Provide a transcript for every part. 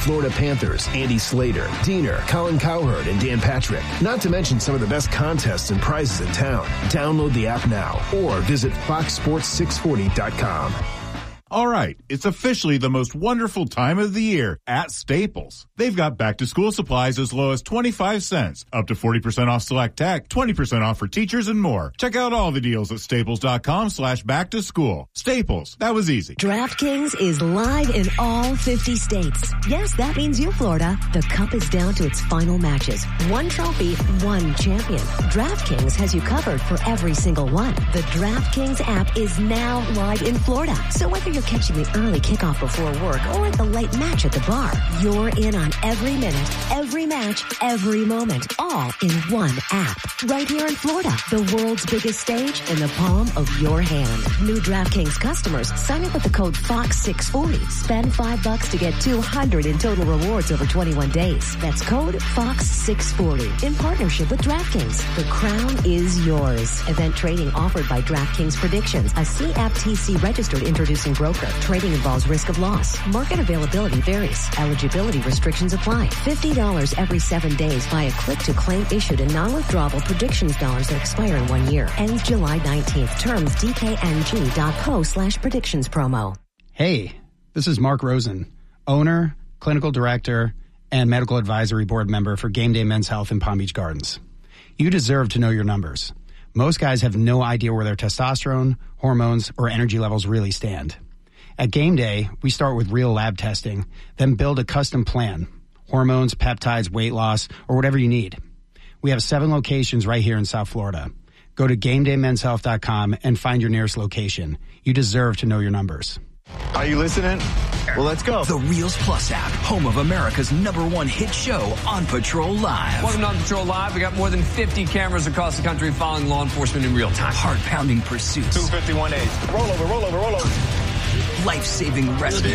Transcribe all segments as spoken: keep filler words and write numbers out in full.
Florida Panthers, Andy Slater, Diener, Colin Cowherd, and Dan Patrick. Not to mention some of the best contests and prizes in town. Download the app now or visit fox sports six forty dot com. All right, it's officially the most wonderful time of the year at Staples. They've got back-to-school supplies as low as twenty-five cents, up to forty percent off select tech, twenty percent off for teachers, and more. Check out all the deals at staples.com slash back-to-school. Staples, that was easy. DraftKings is live in all fifty states. Yes, that means you, Florida. The Cup is down to its final matches. One trophy, one champion. DraftKings has you covered for every single one. The DraftKings app is now live in Florida. So whether you're catching the early kickoff before work or the late match at the bar, you're in on every minute, every match, every moment, all in one app. Right here in Florida, the world's biggest stage in the palm of your hand. New DraftKings customers, sign up with the code Fox six forty. Spend five bucks to get two hundred in total rewards over twenty-one days. That's code Fox six forty. In partnership with DraftKings, the crown is yours. Event trading offered by DraftKings Predictions, a C F T C registered introducing broker. Trading involves risk of loss. Market availability varies. Eligibility restrictions apply. fifty dollars every seven days via click-to-claim issued and non-withdrawable predictions dollars that expire in one year. Ends July nineteenth. Terms D K N G dot co slash predictions promo. Hey, this is Mark Rosen, owner, clinical director, and medical advisory board member for Game Day Men's Health in Palm Beach Gardens. You deserve to know your numbers. Most guys have no idea where their testosterone, hormones, or energy levels really stand. At Game Day, we start with real lab testing, then build a custom plan, hormones, peptides, weight loss, or whatever you need. We have seven locations right here in South Florida. Go to game day men's health dot com and find your nearest location. You deserve to know your numbers. Are you listening? Well, let's go. The Reels Plus app, home of America's number one hit show, On Patrol Live. Welcome to On Patrol Live. We got more than fifty cameras across the country following law enforcement in real time. Heart-pounding pursuits. two fifty-one eight. Roll over, roll over, roll over. Life-saving rescues.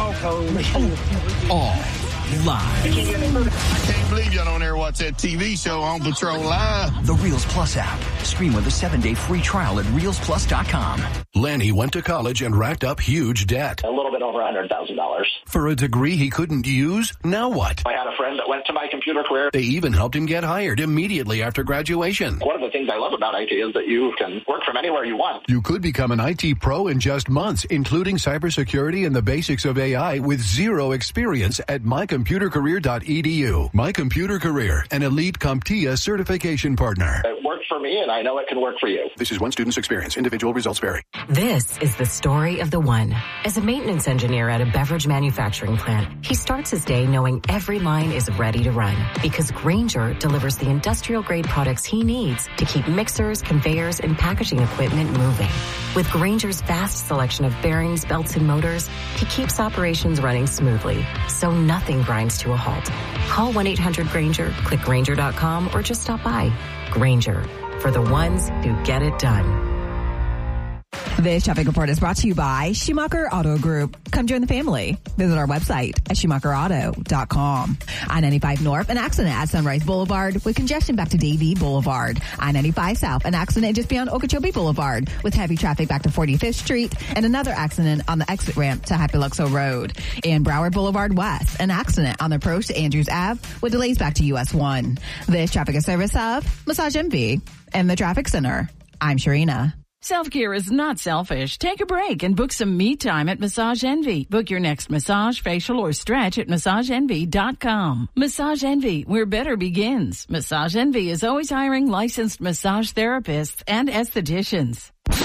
All live. I can't believe y'all don't ever watch that T V show On Patrol Live. The Reels Plus app. Stream with a seven-day free trial at reels plus dot com. Lanny went to college and racked up huge debt. A little bit over one hundred thousand dollars. For a degree he couldn't use? Now what? I had a friend that went to My Computer Career. They even helped him get hired immediately after graduation. One of the things I love about I T is that you can work from anywhere you want. You could become an I T pro in just months, including cybersecurity and the basics of A I with zero experience at my computer career dot e d u. My Computer Career, an elite CompTIA certification partner. It worked for me, and I know it can work for you. This is one student's experience. Individual results vary. This is the story of the one. As a maintenance engineer at a beverage manufacturing plant, he starts his day knowing every line is ready to run because Grainger delivers the industrial-grade products he needs to keep mixers, conveyors, and packaging equipment moving. With Grainger's vast selection of bearings, belts, and motors, he keeps operations running smoothly, so nothing grinds to a halt. Call one eight hundred Grainger, click Grainger dot com, or just stop by. Grainger, for the ones who get it done. This traffic report is brought to you by Schumacher Auto Group. Come join the family. Visit our website at schumacher auto dot com. I ninety-five North, an accident at Sunrise Boulevard with congestion back to Davie Boulevard. I ninety-five South, an accident just beyond Okeechobee Boulevard with heavy traffic back to forty-fifth Street and another accident on the exit ramp to Hyperluxo Road. In Broward Boulevard West, an accident on the approach to Andrews Avenue with delays back to U S one. This traffic is service of Massage Envy and the Traffic Center. I'm Sharina. Self-care is not selfish. Take a break and book some me time at Massage Envy. Book your next massage, facial, or stretch at massage envy dot com. Massage Envy, where better begins. Massage Envy is always hiring licensed massage therapists and estheticians.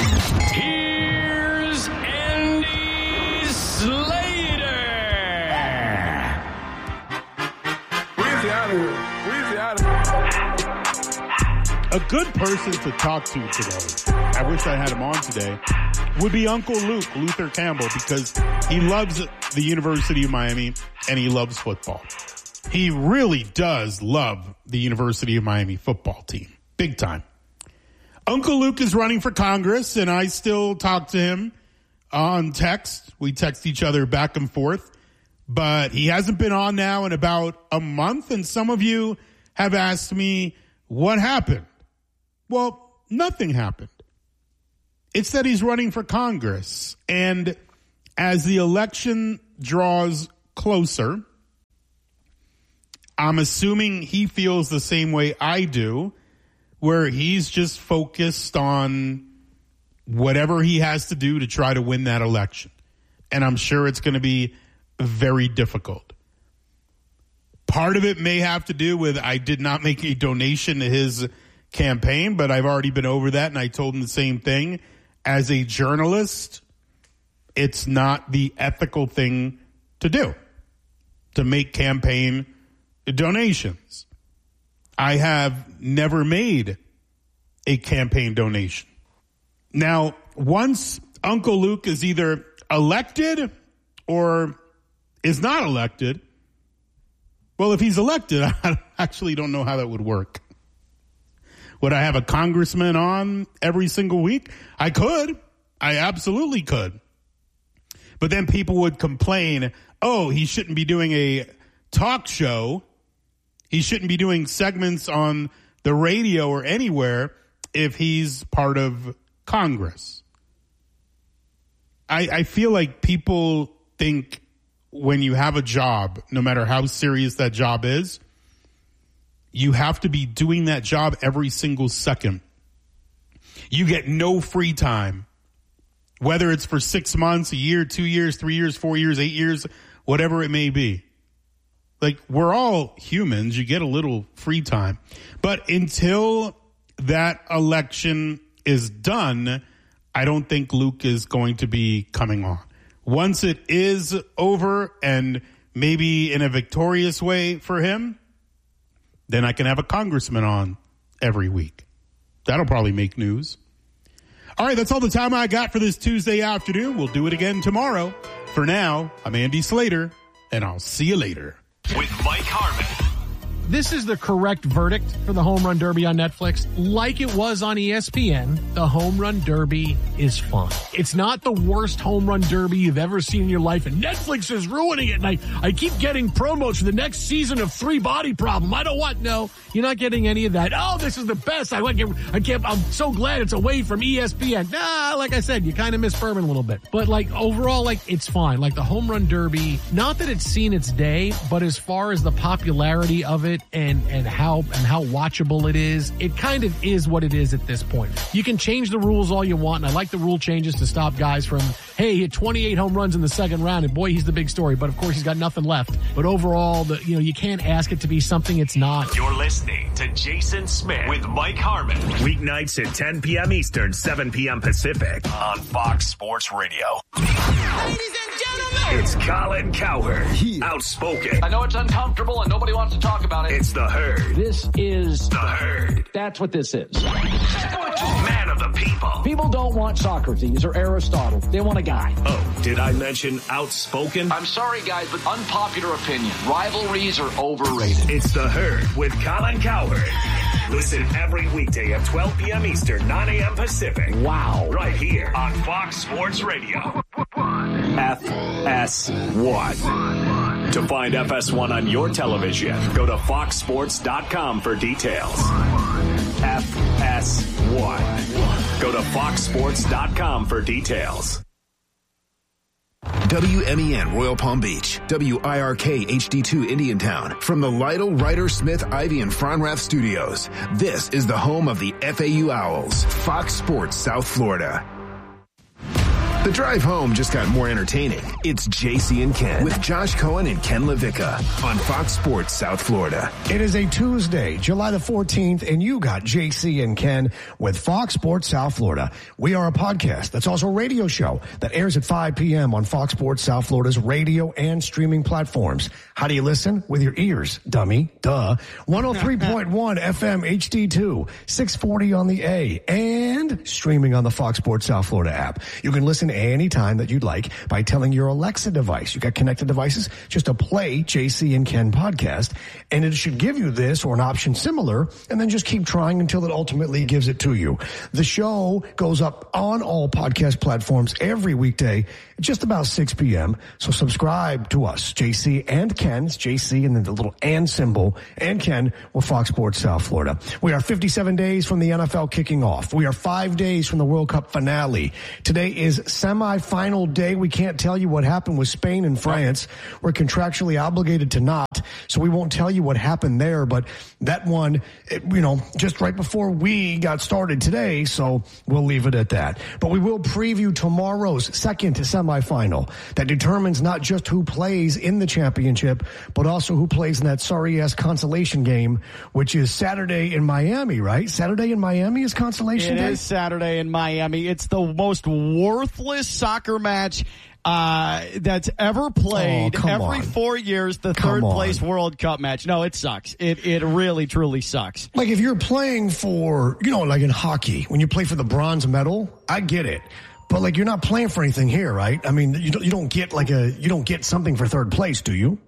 Here's Andy Slater. Where's the out of here? Where's the out of here? A good person to talk to today, I wish I had him on today, would be Uncle Luke, Luther Campbell, because he loves the University of Miami and he loves football. He really does love the University of Miami football team. Big time. Uncle Luke is running for Congress, and I still talk to him on text. We text each other back and forth, but he hasn't been on now in about a month, and some of you have asked me, what happened? Well, nothing happened. It's that he's running for Congress. And as the election draws closer, I'm assuming he feels the same way I do, where he's just focused on whatever he has to do to try to win that election. And I'm sure it's going to be very difficult. Part of it may have to do with I did not make a donation to his campaign, but I've already been over that, and I told him the same thing. As a journalist, it's not the ethical thing to do, to make campaign donations. I have never made a campaign donation. Now, once Uncle Luke is either elected or is not elected, well, if he's elected, I actually don't know how that would work. Would I have a congressman on every single week? I could. I absolutely could. But then people would complain, oh, he shouldn't be doing a talk show. He shouldn't be doing segments on the radio or anywhere if he's part of Congress. I, I feel like people think when you have a job, no matter how serious that job is, you have to be doing that job every single second. You get no free time, whether it's for six months, a year, two years, three years, four years, eight years, whatever it may be. Like, we're all humans. You get a little free time. But until that election is done, I don't think Luke is going to be coming on. Once it is over, and maybe in a victorious way for him, then I can have a congressman on every week. That'll probably make news. All right, that's all the time I got for this Tuesday afternoon. We'll do it again tomorrow. For now, I'm Andy Slater, and I'll see you later. With Mike Harmon. This is the correct verdict for the Home Run Derby on Netflix. Like it was on E S P N, the Home Run Derby is fun. It's not the worst Home Run Derby you've ever seen in your life, and Netflix is ruining it, and I, I keep getting promos for the next season of Three Body Problem. I don't want, no, you're not getting any of that. Oh, this is the best. I like it. I can't, I'm so glad it's away from E S P N. Nah, like I said, you kind of miss Furman a little bit. But like overall, like it's fine. Like the Home Run Derby, not that it's seen its day, but as far as the popularity of it and, and how, and how watchable it is, it kind of is what it is at this point. You can change the rules all you want, and I like the rule changes to stop guys from, hey, he hit twenty-eight home runs in the second round, and boy, he's the big story, but of course he's got nothing left. But overall, the, you know, you can't ask it to be something it's not. You're listening to Jason Smith with Mike Harmon. Weeknights at ten p.m. Eastern, seven p.m. Pacific on Fox Sports Radio. Ladies and gentlemen, it's Colin Cowherd. He outspoken. I know it's uncomfortable and nobody wants to talk about it. It's the Herd. This is the Herd. That's what this is. Man of the people. People don't want Socrates or Aristotle. They want a guy. Oh, did I mention outspoken? I'm sorry, guys, but unpopular opinion. Rivalries are overrated. It's the Herd with Colin Cowherd. Listen every weekday at twelve p.m. Eastern, nine a.m. Pacific. Wow. Right here on Fox Sports Radio. F S one. To find F S one on your television, go to fox sports dot com for details. F S one. Go to fox sports dot com for details. W M E N Royal Palm Beach, W I R K H D two Indiantown. From the Lytle, Ryder, Smith, Ivy, and Fronrath studios, this is the home of the F A U Owls, Fox Sports South Florida. The drive home just got more entertaining. It's J C and Ken with Josh Cohen and Ken LaVicka on Fox Sports South Florida. It is a Tuesday, July the fourteenth, and you got J C and Ken with Fox Sports South Florida. We are a podcast that's also a radio show that airs at five p.m. on Fox Sports South Florida's radio and streaming platforms. How do you listen? With your ears, dummy. Duh. one oh three point one F M H D two, six forty on the A, and streaming on the Fox Sports South Florida app. You can listen anytime that you'd like by telling your Alexa device. You got connected devices, just to play J C and Ken podcast, and it should give you this or an option similar, and then just keep trying until it ultimately gives it to you. The show goes up on all podcast platforms every weekday at just about six p.m. So subscribe to us, J C and Ken. It's J C and then the little and symbol, and Ken with Fox Sports South Florida. We are fifty-seven days from the N F L kicking off. We are five days from the World Cup finale. Today is semifinal day. We can't tell you what happened with Spain and France. We're contractually obligated to not, so we won't tell you what happened there. But that one, it, you know, just right before we got started today, so we'll leave it at that. But we will preview tomorrow's second semifinal that determines not just who plays in the championship, but also who plays in that sorry-ass consolation game, which is Saturday in Miami, right? Saturday in Miami is consolation It day? is Saturday in Miami. It's the most worthless soccer match uh, that's ever played. Oh, come Every on. four years, the Come third on. place World Cup match. No, it sucks. It it really, truly sucks. Like if you're playing for, you know, like in hockey, when you play for the bronze medal, I get it. But like you're not playing for anything here, right? I mean, you don't, you don't get like a, you don't get something for third place, do you?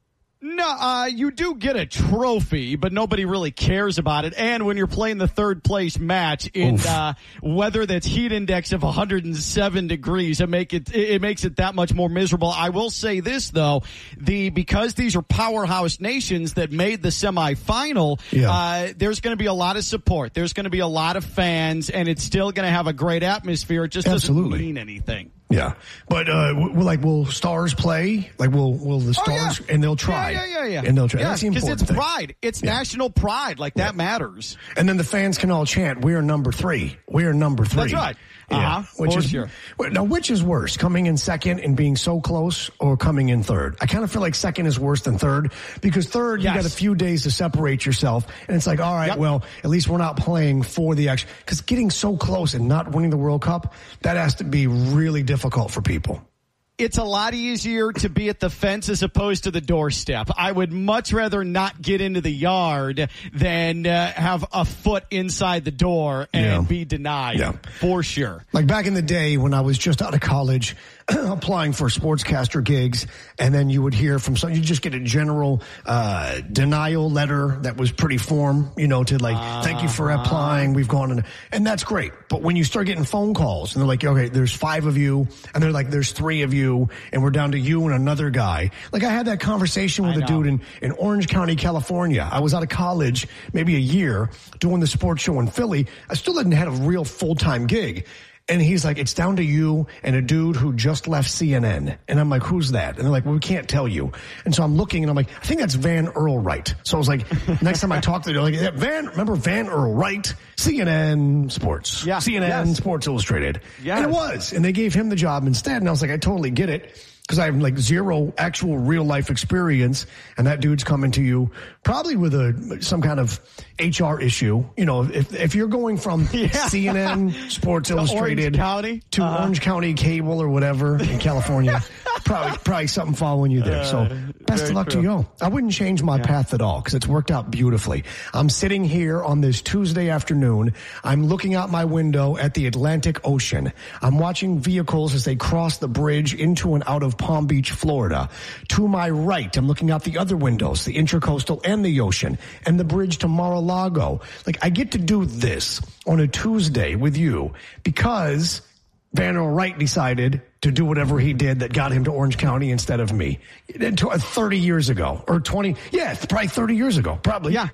No, uh, you do get a trophy, but nobody really cares about it. And when you're playing the third place match in uh, weather that's heat index of one hundred seven degrees, it make it it makes it that much more miserable. I will say this though, the because these are powerhouse nations that made the semifinal, Yeah. uh, there's going to be a lot of support. There's going to be a lot of fans, and it's still going to have a great atmosphere. It just Absolutely. doesn't mean anything. Yeah, but uh, w- like, will stars play? Like, will will the stars? Oh, yeah. And they'll try. Yeah, yeah, yeah, yeah. And they'll try. Yeah, That's the because important it's thing. pride. It's Yeah. national pride. Like that matters. And then the fans can all chant, "We are number three. We are number three." That's right. Yeah. Uh-huh. Which For is sure. wait, now, which is worse, coming in second and being so close, or coming in third? I kind of feel like second is worse than third because third Yes. you got a few days to separate yourself, and it's like, all right, Yep. well, at least we're not playing for the action. Because getting so close and not winning the World Cup, that has to be really difficult for people. It's a lot easier to be at the fence as opposed to the doorstep. I would much rather not get into the yard than uh, have a foot inside the door and Yeah. be denied. Yeah. For sure. Like back in the day when I was just out of college, applying for sportscaster gigs, and then you would hear from some, you just get a general uh, denial letter that was pretty form, you know, to like, uh, thank you for applying. We've gone, and, and that's great. But when you start getting phone calls and they're like, okay, there's five of you, and they're like, there's three of you, and we're down to you and another guy. Like I had that conversation with I a know. dude in, in Orange County, California. I was out of college maybe a year doing the sports show in Philly. I still hadn't had a real full-time gig. And he's like, it's down to you and a dude who just left C N N. And I'm like, who's that? And they're like, well, we can't tell you. And so I'm looking and I'm like, I think that's Van Earl Wright. So I was like, next time I talk to them, like, yeah, Van, remember Van Earl Wright? C N N Sports. Yeah. C N N Yes. Sports Illustrated. Yes. And it was. And they gave him the job instead. And I was like, I totally get it. Because I have like zero actual real life experience, and that dude's coming to you probably with a some kind of H R issue. You know, if if you're going from Yeah. C N N Sports To Illustrated Orange County? to Uh-huh. Orange County Cable or whatever in California, probably probably something following you there. So best of very luck true. to you. I wouldn't change my path at all because it's worked out beautifully. I'm sitting here on this Tuesday afternoon. I'm looking out my window at the Atlantic Ocean. I'm watching vehicles as they cross the bridge into and out of Palm Beach, Florida. To my right, I'm looking out the other windows, the Intracoastal and the ocean, and the bridge to Mar-a-Lago. Like, I get to do this on a Tuesday with you because Van Earl Wright decided to do whatever he did that got him to Orange County instead of me. thirty years ago, or twenty, yeah, it's probably thirty years ago, probably. Yeah.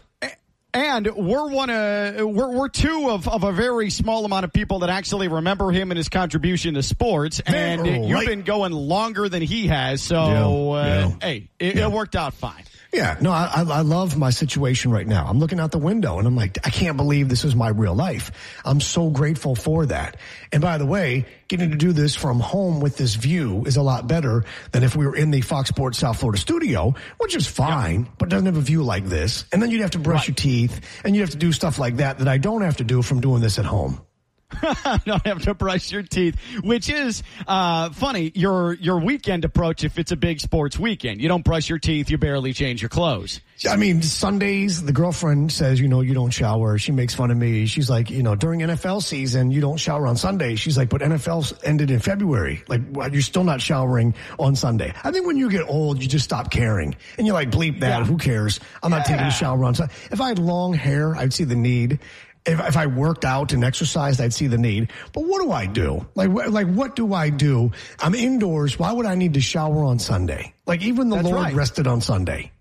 And we're one of we're we're two of, of a very small amount of people that actually remember him and his contribution to sports. And Van Earl you've Wright. been going longer than he has, so Yeah, uh, yeah. hey, it, Yeah. it worked out fine. Yeah, no, I, I I love my situation right now. I'm looking out the window and I'm like, I can't believe this is my real life. I'm so grateful for that. And by the way, getting to do this from home with this view is a lot better than if we were in the Fox Sports South Florida studio, which is fine, but doesn't have a view like this. And then you'd have to brush Right. your teeth and you'd have to do stuff like that that I don't have to do from doing this at home. Don't have to brush your teeth, which is uh, funny. Your your weekend approach, if it's a big sports weekend, you don't brush your teeth, you barely change your clothes. I mean, Sundays, the girlfriend says, you know, you don't shower. She makes fun of me. She's like, you know, during N F L season, you don't shower on Sunday. She's like, but N F L ended in February. Like, why- you're still not showering on Sunday. I think when you get old, you just stop caring. And you're like, bleep that. Yeah. Who cares? I'm not taking a shower on Sunday. If I had long hair, I'd see the need. If, if I worked out and exercised, I'd see the need. But what do I do? Like, wh- like, what do I do? I'm indoors. Why would I need to shower on Sunday? Like, even the That's Lord right. rested on Sunday.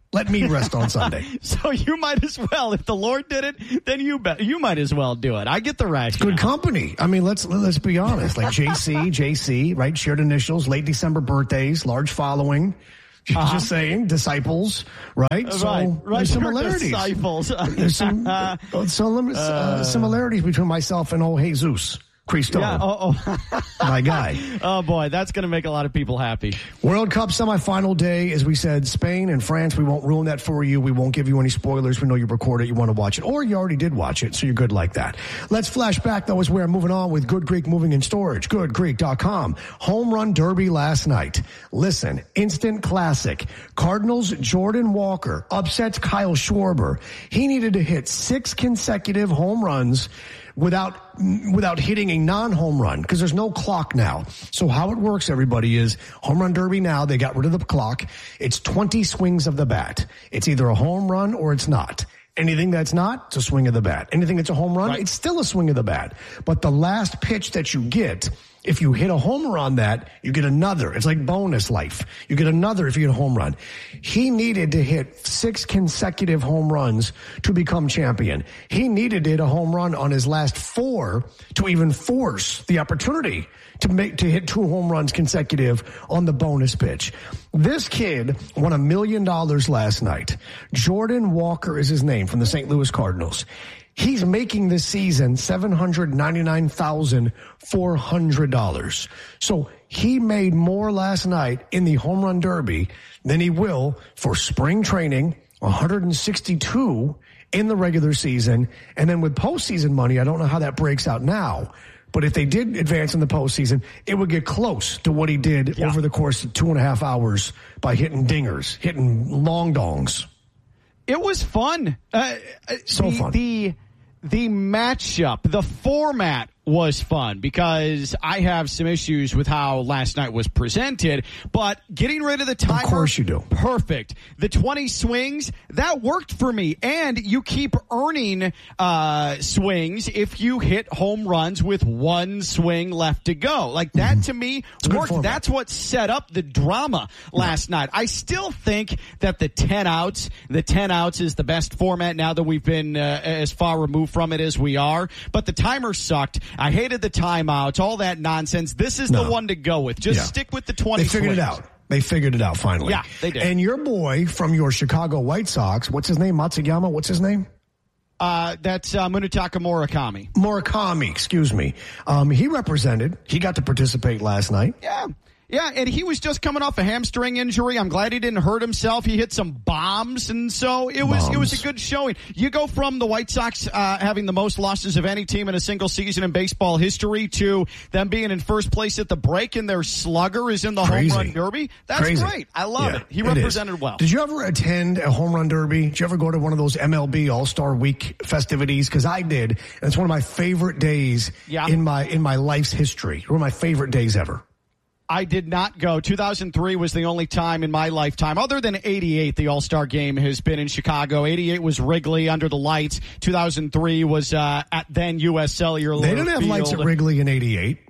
Let me rest on Sunday. So you might as well. If the Lord did it, then you bet you might as well do it. I get the rationale. Good company. I mean, let's let's be honest. Like J C, J C, right? Shared initials, late December birthdays, large following. Uh-huh. Just saying, disciples, right? So right, right. There's similarities. Disciples. There's some uh, so lim- uh, similarities between myself and old Jesus. Cristo. Yeah, oh, oh. My guy. Oh, boy, that's going to make a lot of people happy. World Cup semifinal day, as we said, Spain and France. We won't ruin that for you. We won't give you any spoilers. We know you record it, you want to watch it, or you already did watch it, so you're good like that. Let's flash back, though, as we're moving on with Good Greek Moving and Storage, good greek dot com. Home run derby last night. Listen, instant classic. Cardinals' Jordan Walker upsets Kyle Schwarber. He needed to hit six consecutive home runs without without hitting a non-home run, because there's no clock now. So how it works, everybody, is home run derby now. They got rid of the clock. It's twenty swings of the bat. It's either a home run or it's not. Anything that's not, it's a swing of the bat. Anything that's a home run, right. It's still a swing of the bat. But the last pitch that you get, if you hit a homer on that, you get another. It's like bonus life. You get another if you get a home run. He needed to hit six consecutive home runs to become champion. He needed to hit a home run on his last four to even force the opportunity to make to hit two home runs consecutive on the bonus pitch. This kid won a million dollars last night. Jordan Walker is his name, from the Saint Louis Cardinals. He's making this season seven hundred ninety-nine thousand four hundred dollars. So he made more last night in the home run derby than he will for spring training, one hundred sixty-two in the regular season. And then with postseason money, I don't know how that breaks out now, but if they did advance in the postseason, it would get close to what he did yeah. over the course of two and a half hours by hitting dingers, hitting long dongs. It was fun. Uh, so the, fun. The, the matchup, the format was fun, because I have some issues with how last night was presented, but getting rid of the timer, of course you do. Perfect. The twenty swings, that worked for me, and you keep earning uh swings if you hit home runs with one swing left to go. Like that mm-hmm. to me worked. That's what set up the drama last yeah. night. I still think that the ten outs, the ten outs is the best format now that we've been uh, as far removed from it as we are, but the timer sucked. I hated the timeouts, all that nonsense. This is no. the one to go with. Just yeah. stick with the twenty. They figured swings. it out. They figured it out finally. Yeah, they did. And your boy from your Chicago White Sox, what's his name? Matsuyama? What's his name? Uh, that's uh, Munetaka Murakami. Murakami, excuse me. Um, he represented. He got to participate last night. Yeah. Yeah, and he was just coming off a hamstring injury. I'm glad he didn't hurt himself. He hit some bombs, and so it was bombs. It was a good showing. You go from the White Sox uh, having the most losses of any team in a single season in baseball history to them being in first place at the break, and their slugger is in the Crazy. home run derby. That's Crazy. great. I love yeah, it. He it represented is. well. Did you ever attend a home run derby? Did you ever go to one of those M L B All-Star Week festivities? Because I did, and it's one of my favorite days yeah. in my in my life's history. One of my favorite days ever. I did not go. two thousand three was the only time in my lifetime, other than eighty-eight, the All-Star Game has been in Chicago. eighty-eight was Wrigley under the lights. two thousand three was uh, at then U S Cellular They didn't have Field. lights at Wrigley in eighty-eight.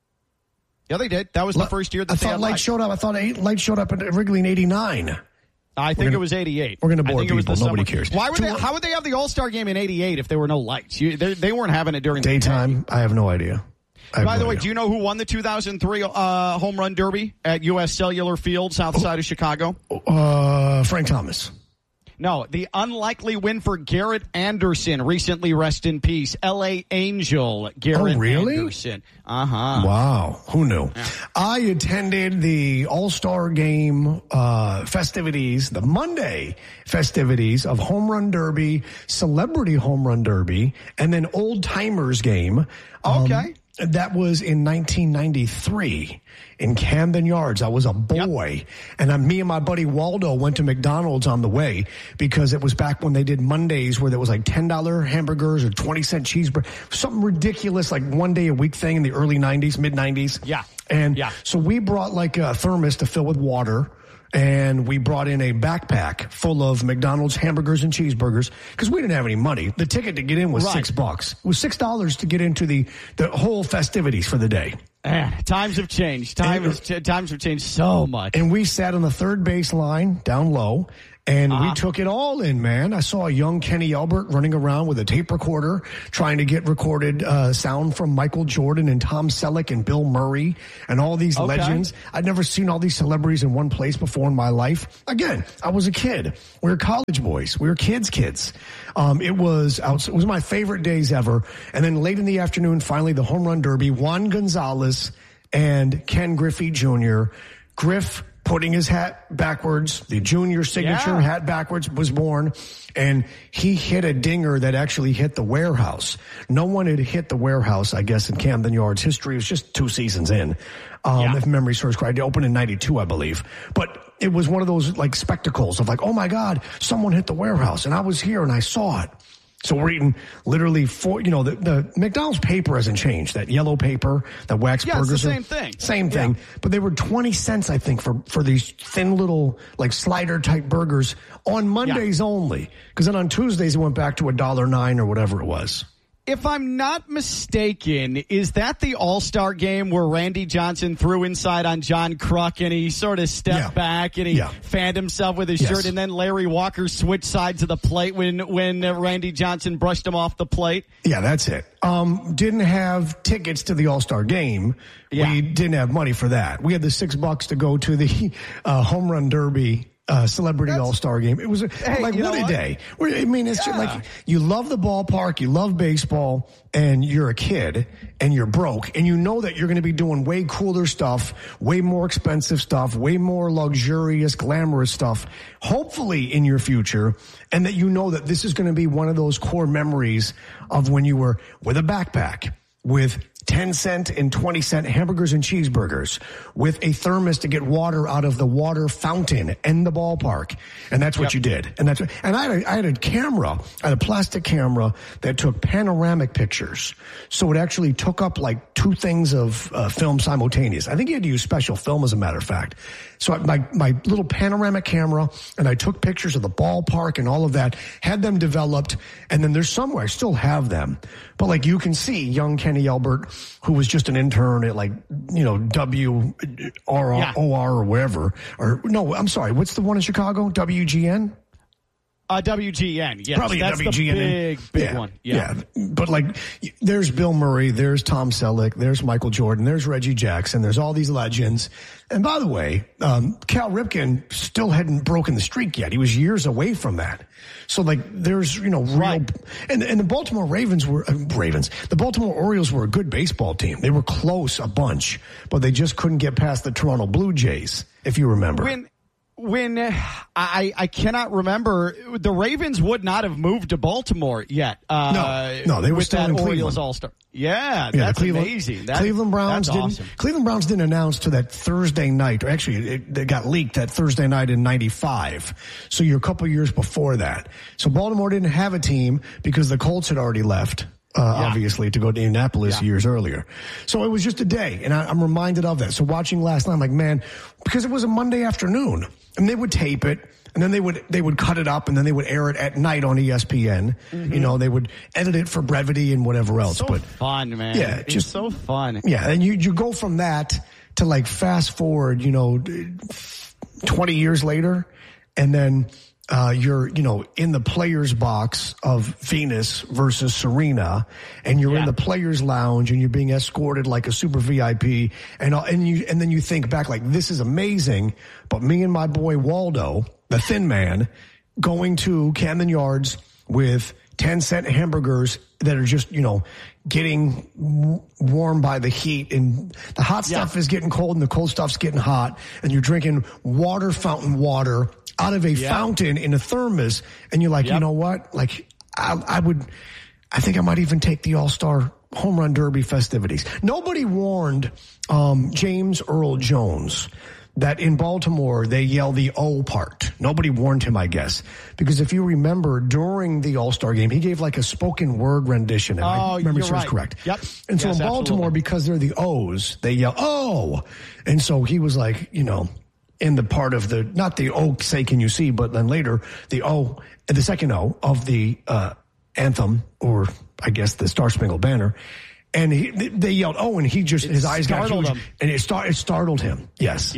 Yeah, they did. That was the first year that I they thought had lights lights. showed up. I thought eight lights showed up at Wrigley in eighty-nine. I think gonna, it was eighty-eight. We're going to bore people. Nobody summer. cares. Why would they, how would they have the All-Star Game in eighty-eight if there were no lights? You, they, they weren't having it during daytime. The I have no idea. By the way, do you know who won the two thousand three uh, home run derby at U S Cellular Field, south side of Chicago? Uh, Frank Thomas. No, the unlikely win for Garrett Anderson, recently rest in peace. L A Angel, Garrett oh, really? Anderson. Uh-huh. Wow. Who knew? Yeah. I attended the All-Star Game uh, festivities, the Monday festivities of Home Run Derby, Celebrity Home Run Derby, and then Old Timers Game. Okay. Um, that was in nineteen ninety-three in Camden Yards. I was a boy, yep. and I, me and my buddy Waldo went to McDonald's on the way because it was back when they did Mondays where there was like ten dollar hamburgers or twenty cent cheeseburger, something ridiculous, like one day a week thing in the early nineties, mid nineties. Yeah. And yeah. so we brought like a thermos to fill with water. And we brought in a backpack full of McDonald's hamburgers and cheeseburgers because we didn't have any money. The ticket to get in was right. six bucks. It was six dollars to get into the, the whole festivities for the day. Man, times have changed. Time has, times have changed so much. And we sat on the third base line down low. And uh-huh. we took it all in, man. I saw a young Kenny Albert running around with a tape recorder trying to get recorded uh, sound from Michael Jordan and Tom Selleck and Bill Murray and all these okay. legends. I'd never seen all these celebrities in one place before in my life. Again, I was a kid. We were college boys. We were kids, kids. Um, it was it was my favorite days ever. And then late in the afternoon, finally, the home run derby, Juan Gonzalez and Ken Griffey Junior Griff putting his hat backwards, the junior signature yeah. hat backwards, was born, and he hit a dinger that actually hit the warehouse. No one had hit the warehouse, I guess, in Camden Yards history. It was just two seasons in, um, yeah. if memory serves correct. It opened in ninety-two, I believe. But it was one of those like spectacles of like, oh my God, someone hit the warehouse, and I was here and I saw it. So we're eating literally four, you know, the, the McDonald's paper hasn't changed. That yellow paper, that wax yeah, burgers. It's the are, same thing. Same thing. Yeah. But they were twenty cents, I think, for, for these thin little, like, slider type burgers on Mondays yeah. only. Because then on Tuesdays it went back to a dollar nine or whatever it was. If I'm not mistaken, is that the All-Star game where Randy Johnson threw inside on John Kruk and he sort of stepped yeah. back and he yeah. fanned himself with his yes. shirt, and then Larry Walker switched sides of the plate when, when uh, Randy Johnson brushed him off the plate? Yeah, that's it. Um, didn't have tickets to the All-Star game. Yeah. We didn't have money for that. We had the six bucks to go to the uh, home run derby Uh, celebrity That's, all-star game. It was a, hey, like, what a what? day. I mean, it's yeah. just like, you love the ballpark, you love baseball, and you're a kid, and you're broke, and you know that you're going to be doing way cooler stuff, way more expensive stuff, way more luxurious, glamorous stuff, hopefully in your future, and that you know that this is going to be one of those core memories of when you were with a backpack, with ten cent and twenty cent hamburgers and cheeseburgers, with a thermos to get water out of the water fountain in the ballpark. And that's what yep. you did. And that's, and I had, a, I had a camera, I had a plastic camera that took panoramic pictures. So it actually took up like two things of uh, film simultaneous. I think you had to use special film, as a matter of fact. So I, my, my little panoramic camera, and I took pictures of the ballpark and all of that, had them developed, and then there's somewhere, I still have them. But like you can see young Kenny Albert, who was just an intern at like, you know, W R O R or wherever. Or no, I'm sorry, what's the one in Chicago? W G N? Uh, W G N, yes. Probably that's W G N. The big, big yeah, one. Yeah. yeah. But like, there's Bill Murray, there's Tom Selleck, there's Michael Jordan, there's Reggie Jackson, there's all these legends. And by the way, um, Cal Ripken still hadn't broken the streak yet. He was years away from that. So like, there's, you know, real, right. and, and the Baltimore Ravens were, uh, Ravens, the Baltimore Orioles were a good baseball team. They were close a bunch, but they just couldn't get past the Toronto Blue Jays, if you remember. When, When uh, I I cannot remember, the Ravens would not have moved to Baltimore yet. Uh, no, no, they were with still that in Orioles Cleveland. All-Star. Yeah, yeah, that's Cleveland, amazing. That, Cleveland Browns that's didn't. Awesome. Cleveland Browns didn't announce to that Thursday night, or actually, it, it got leaked that Thursday night in ninety-five. So you're a couple years before that. So Baltimore didn't have a team because the Colts had already left. Uh, yeah. Obviously, to go to Indianapolis yeah. years earlier. So it was just a day, and I, I'm reminded of that. So watching last night, I'm like, man, because it was a Monday afternoon, and they would tape it, and then they would they would cut it up, and then they would air it at night on E S P N. Mm-hmm. You know, they would edit it for brevity and whatever else. So but fun, man. Yeah, it's just so fun. Yeah, and you you go from that to like fast forward, you know, twenty years later, and then. Uh, you're, you know, in the players box of Venus versus Serena, and you're yeah. in the players lounge, and you're being escorted like a super V I P, and and you and then you think back like, this is amazing, but me and my boy Waldo, the thin man, going to Camden Yards with ten cent hamburgers that are just, you know, getting w- warm by the heat, and the hot stuff yeah. is getting cold and the cold stuff's getting hot, and you're drinking water fountain water out of a yep. fountain in a thermos, and you're like, yep. you know what? Like, I, I would, I think I might even take the All-Star Home Run Derby festivities. Nobody warned um, James Earl Jones that in Baltimore they yell the O part. Nobody warned him, I guess, because if you remember during the All-Star game, he gave like a spoken word rendition. And oh, my memory serves right. correct. Yep. And so yes, in Baltimore, absolutely. because they're the O's, they yell "Oh," and so he was like, you know. In the part of the, not the O, say can you see, but then later the O, the second O of the uh, anthem, or I guess the Star Spangled Banner, and he, they yelled "Oh," and he just, it his eyes got huge, him. and it, star, it startled him. Yes. Yeah.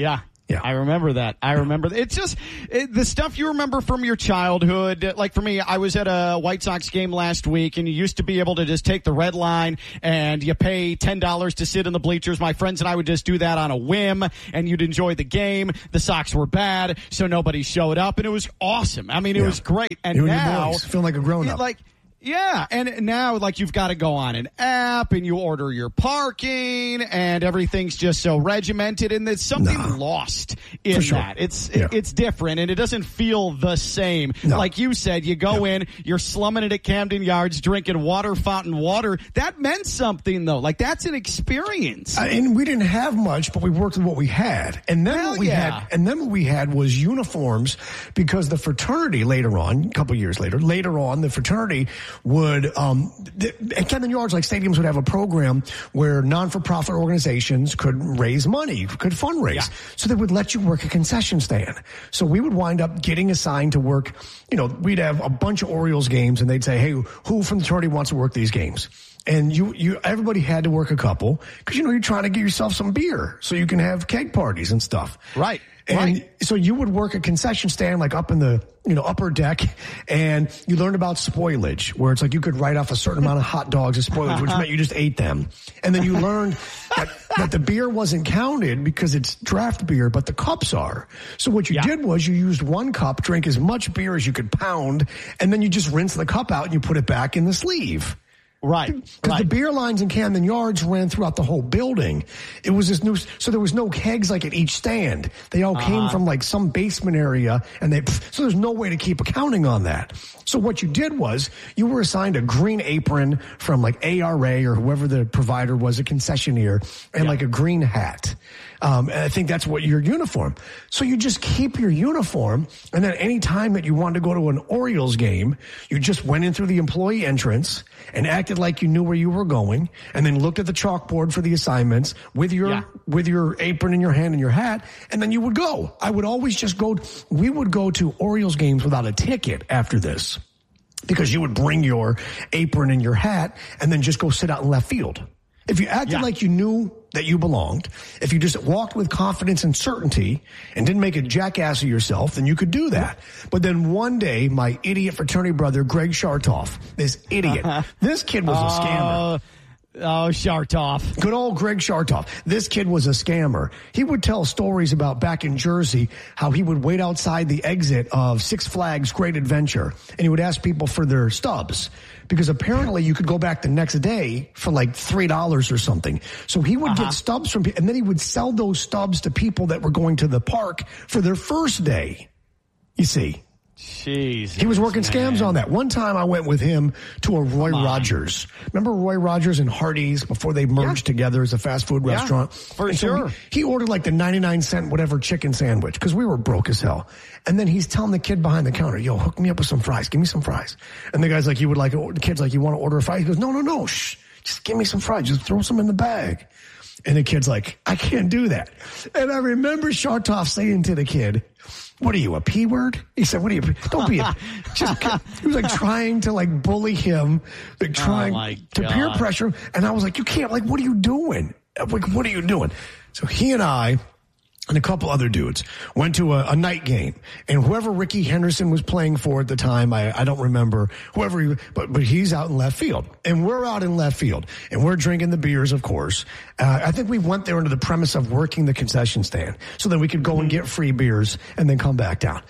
Yeah. I remember that. I remember that. It's just it, the stuff you remember from your childhood. Like for me, I was at a White Sox game last week, and you used to be able to just take the red line and you pay ten dollars to sit in the bleachers. My friends and I would just do that on a whim, and you'd enjoy the game. The Sox were bad, so nobody showed up, and it was awesome. I mean, it yeah. was great. And you now, and your boys feel like a grown-up. Like, yeah, and now, like, you've got to go on an app, and you order your parking, and everything's just so regimented, and there's something no. lost in sure. that. It's yeah. it, it's different, and it doesn't feel the same. No. Like you said, you go no. in, you're slumming it at Camden Yards, drinking water fountain water. That meant something, though. Like, that's an experience. Uh, and we didn't have much, but we worked with what we had. And then Hell what we yeah. had, and then what we had was uniforms, because the fraternity later on, a couple years later, later on, the fraternity would, um, the, at Camden Yards, like stadiums would have a program where non-for-profit organizations could raise money, could fundraise. Yeah. So they would let you work a concession stand. So we would wind up getting assigned to work, you know, we'd have a bunch of Orioles games, and they'd say, hey, who from the fraternity wants to work these games? And you, you, everybody had to work a couple, because, you know, you're trying to get yourself some beer so you can have keg parties and stuff. Right. And right. so you would work a concession stand, like up in the, you know, upper deck, and you learned about spoilage, where it's like you could write off a certain amount of hot dogs as spoilage, which meant you just ate them. And then you learned that, that the beer wasn't counted because it's draft beer, but the cups are. So what you yeah. did was you used one cup, drank as much beer as you could pound, and then you just rinse the cup out and you put it back in the sleeve. Right. Because right. the beer lines in Camden Yards ran throughout the whole building. It was this new, so there was no kegs like at each stand. They all uh-huh. came from like some basement area, and they, so there's no way to keep accounting on that. So what you did was you were assigned a green apron from like A R A or whoever the provider was, a concessionaire, and yeah. like a green hat. Um, and I think that's what your uniform. So you just keep your uniform, and then any time that you wanted to go to an Orioles game, you just went in through the employee entrance and acted like you knew where you were going, and then looked at the chalkboard for the assignments with your yeah. with your apron in your hand and your hat, and then you would go. I would always just go. We would go to Orioles games without a ticket after this, because you would bring your apron and your hat and then just go sit out in left field. If you acted yeah. like you knew that you belonged, if you just walked with confidence and certainty and didn't make a jackass of yourself, then you could do that. But then one day, my idiot fraternity brother, Greg Shartoff, this idiot, this kid was a scammer. Uh, oh, Shartoff. Good old Greg Shartoff. This kid was a scammer. He would tell stories about back in Jersey, how he would wait outside the exit of Six Flags Great Adventure, and he would ask people for their stubs, because apparently you could go back the next day for like three dollars or something. So he would uh-huh. get stubs from people, and then he would sell those stubs to people that were going to the park for their first day. You see. Jeez. He was working man. scams on that. One time I went with him to a Roy Rogers. Remember Roy Rogers and Hardee's before they merged yeah. together as a fast food yeah, restaurant? For and sure. So he, he ordered like the ninety-nine cent whatever chicken sandwich, because we were broke as hell. And then he's telling the kid behind the counter, yo, hook me up with some fries. Give me some fries. And the guy's like, you would like, the kid's like, you want to order a fry? He goes, no, no, no. Shh. Just give me some fries. Just throw some in the bag. And the kid's like, I can't do that. And I remember Shartoff saying to the kid, what are you, a P word? He said, what are you, don't be a, just, he was like trying to like bully him, like trying oh to peer pressure him. And I was like, you can't, like, what are you doing? Like, what are you doing? So he and I and a couple other dudes went to a, a night game, and whoever Ricky Henderson was playing for at the time, I, I don't remember whoever he, but, but he's out in left field, and we're out in left field, and we're drinking the beers, of course. Uh, I think we went there under the premise of working the concession stand so that we could go and get free beers and then come back down.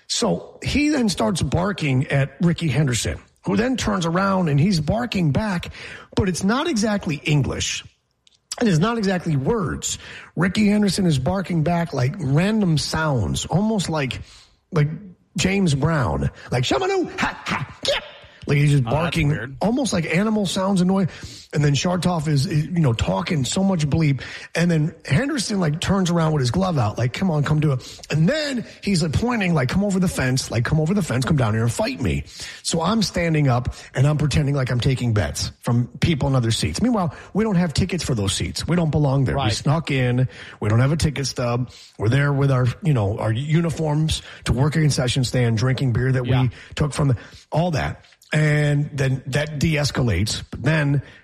So he then starts barking at Ricky Henderson, who then turns around and he's barking back, but it's not exactly English. It is not exactly words. Ricky Henderson is barking back like random sounds, almost like like James Brown, like shamanu, ha, ha, yep. Like he's just barking, oh, almost like animal sounds annoying. And then Shartoff is, is, you know, talking so much bleep. And then Henderson like turns around with his glove out, like, come on, come do it. And then he's like pointing, like, come over the fence, like, come over the fence, come down here and fight me. So I'm standing up and I'm pretending like I'm taking bets from people in other seats. Meanwhile, we don't have tickets for those seats. We don't belong there. Right. We snuck in. We don't have a ticket stub. We're there with our, you know, our uniforms to work a concession stand, drinking beer that yeah. we took from the, all that. And then that de-escalates. But then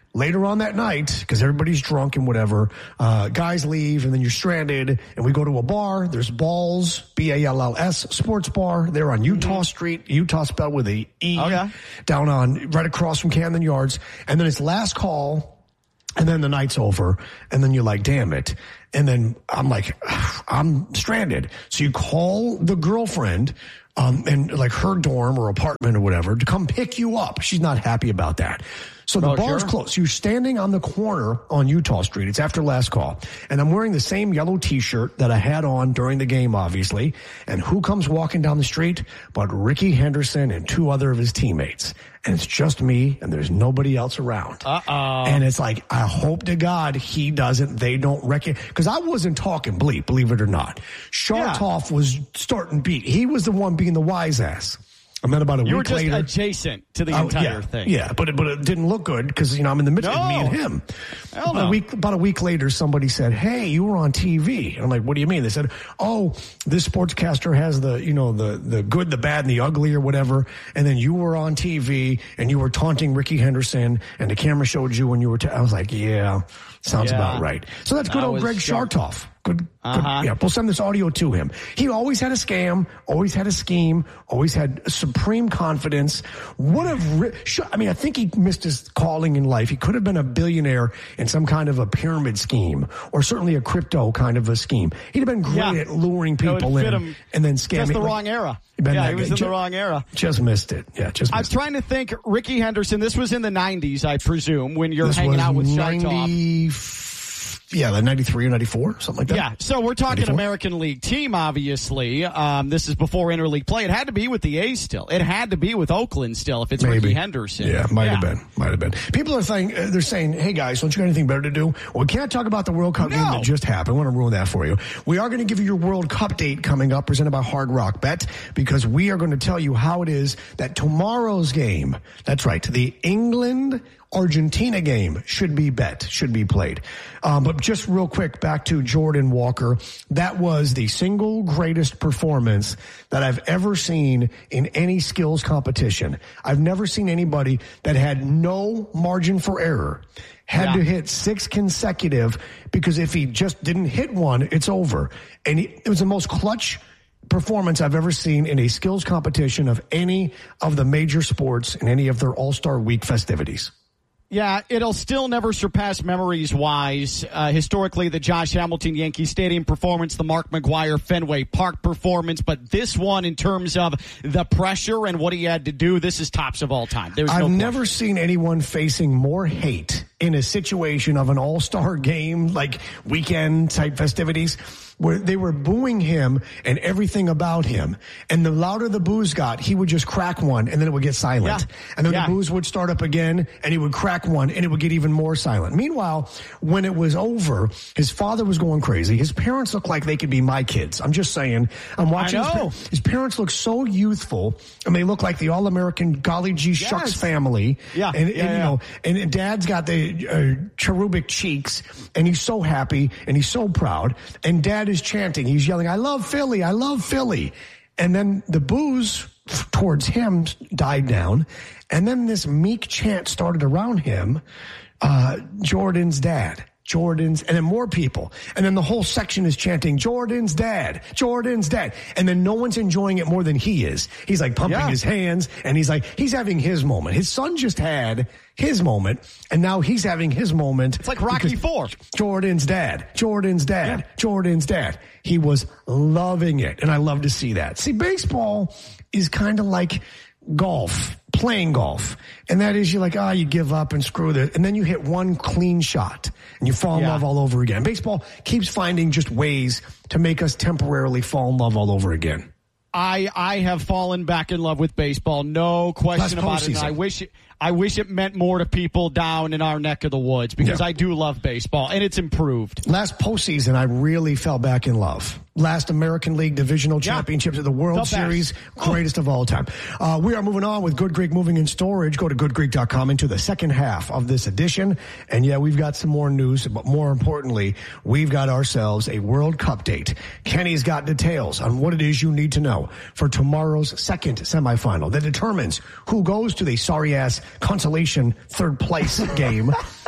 later on that night, because everybody's drunk and whatever, uh, guys leave and then you're stranded and we go to a bar. There's Balls, B A L L S Sports Bar. They're on Utah mm-hmm. Street, Utah spelled with a E, oh, yeah. down on, right across from Camden Yards. And then it's last call and then the night's over and then you're like, damn it. And then I'm like, I'm stranded. So you call the girlfriend, um, and like her dorm or apartment or whatever to come pick you up. She's not happy about that. So the oh, bar's sure. closed. You're standing on the corner on Utah Street. It's after last call. And I'm wearing the same yellow T-shirt that I had on during the game, obviously. And who comes walking down the street but Ricky Henderson and two other of his teammates. And it's just me, and there's nobody else around. Uh-oh. And it's like, I hope to God he doesn't, they don't recognize. Because I wasn't talking bleep, believe it or not. Shartoff yeah. was starting beat. He was the one being the wise ass. And then about a you week later. You later. were just adjacent to the uh, entire yeah, thing. Yeah, but it, but it didn't look good because, you know, I'm in the middle no. of me and him. Hell no. a week, about a week later, somebody said, hey, you were on T V. And I'm like, what do you mean? They said, oh, this sportscaster has the, you know, the, the good, the bad, and the ugly or whatever. And then you were on T V and you were taunting Ricky Henderson and the camera showed you when you were, t-. I was like, yeah, sounds yeah. about right. So that's good that old Greg sharp. Shartoff. Good, uh-huh. good. Yeah, we'll send this audio to him. He always had a scam, always had a scheme, always had supreme confidence. What a, I mean, I think he missed his calling in life. He could have been a billionaire in some kind of a pyramid scheme or certainly a crypto kind of a scheme. He'd have been great yeah. at luring people in him and then scamming. Just the wrong era. Yeah, he was in just, the wrong era. Just missed it. Yeah, just missed I'm trying it. to think, Ricky Henderson, this was in the nineties, I presume, when you're this hanging out with ninety Shartoff. Yeah, like ninety-three or ninety-four, something like that. Yeah, so we're talking ninety-four American League team, obviously. Um, this is before interleague play. It had to be with the A's still. It had to be with Oakland still if it's Maybe. Ricky Henderson. Yeah, might yeah. have been. Might have been. People are saying, uh, they're saying, hey guys, don't you got anything better to do? Well, we can't talk about the World Cup no. game that just happened. I want to ruin that for you. We are going to give you your World Cup date coming up, presented by Hard Rock Bet, because we are going to tell you how it is that tomorrow's game, that's right, the England Argentina game should be bet, should be played. Um, but just real quick, back to Jordan Walker. That was the single greatest performance that I've ever seen in any skills competition. I've never seen anybody that had no margin for error, had yeah. to hit six consecutive, because if he just didn't hit one, it's over. And he, it was the most clutch performance I've ever seen in a skills competition of any of the major sports in any of their All-Star Week festivities. Yeah, it'll still never surpass memories-wise. Uh, historically, the Josh Hamilton Yankee Stadium performance, the Mark McGwire Fenway Park performance, but this one, in terms of the pressure and what he had to do, this is tops of all time. There's I've no never seen anyone facing more hate in a situation of an all-star game, like weekend type festivities, where they were booing him and everything about him. And the louder the boos got, he would just crack one and then it would get silent. Yeah. And then yeah. the boos would start up again and he would crack one and it would get even more silent. Meanwhile, when it was over, his father was going crazy. His parents looked like they could be my kids. I'm just saying. I'm watching. I know. His, his parents look so youthful, and they look like the all-American golly gee shucks yes. family. Yeah. And, yeah, and yeah. you know, and dad's got the uh, cherubic cheeks and he's so happy and he's so proud. And dad is chanting. He's yelling, I love Philly. I love Philly. And then the boos towards him died down. And then this meek chant started around him. Uh, Jordan's dad. Jordan's, and then more people. And then the whole section is chanting, Jordan's dad, Jordan's dad. And then no one's enjoying it more than he is. He's like pumping yeah. his hands and he's like, he's having his moment. His son just had his moment and now he's having his moment. It's like Rocky Four. Jordan's dad, Jordan's dad, yeah. Jordan's dad. He was loving it. And I love to see that. See, baseball is kind of like golf, playing golf. And that is, you're like, ah, oh, you give up and screw it. And then you hit one clean shot and you fall in yeah. love all over again. Baseball keeps finding just ways to make us temporarily fall in love all over again. I I have fallen back in love with baseball, no question about it. And I wish it, I wish it meant more to people down in our neck of the woods, because yeah. I do love baseball and it's improved. Last postseason, I really fell back in love. Last American League Divisional yeah. Championships of the World the Series, oh. greatest of all time. Uh, we are moving on with Good Greek Moving and Storage. Go to good greek dot com into the second half of this edition. And yeah, we've got some more news, but more importantly, we've got ourselves a World Cup date. Kenny's got details on what it is you need to know for tomorrow's second semifinal that determines who goes to the sorry-ass consolation third place game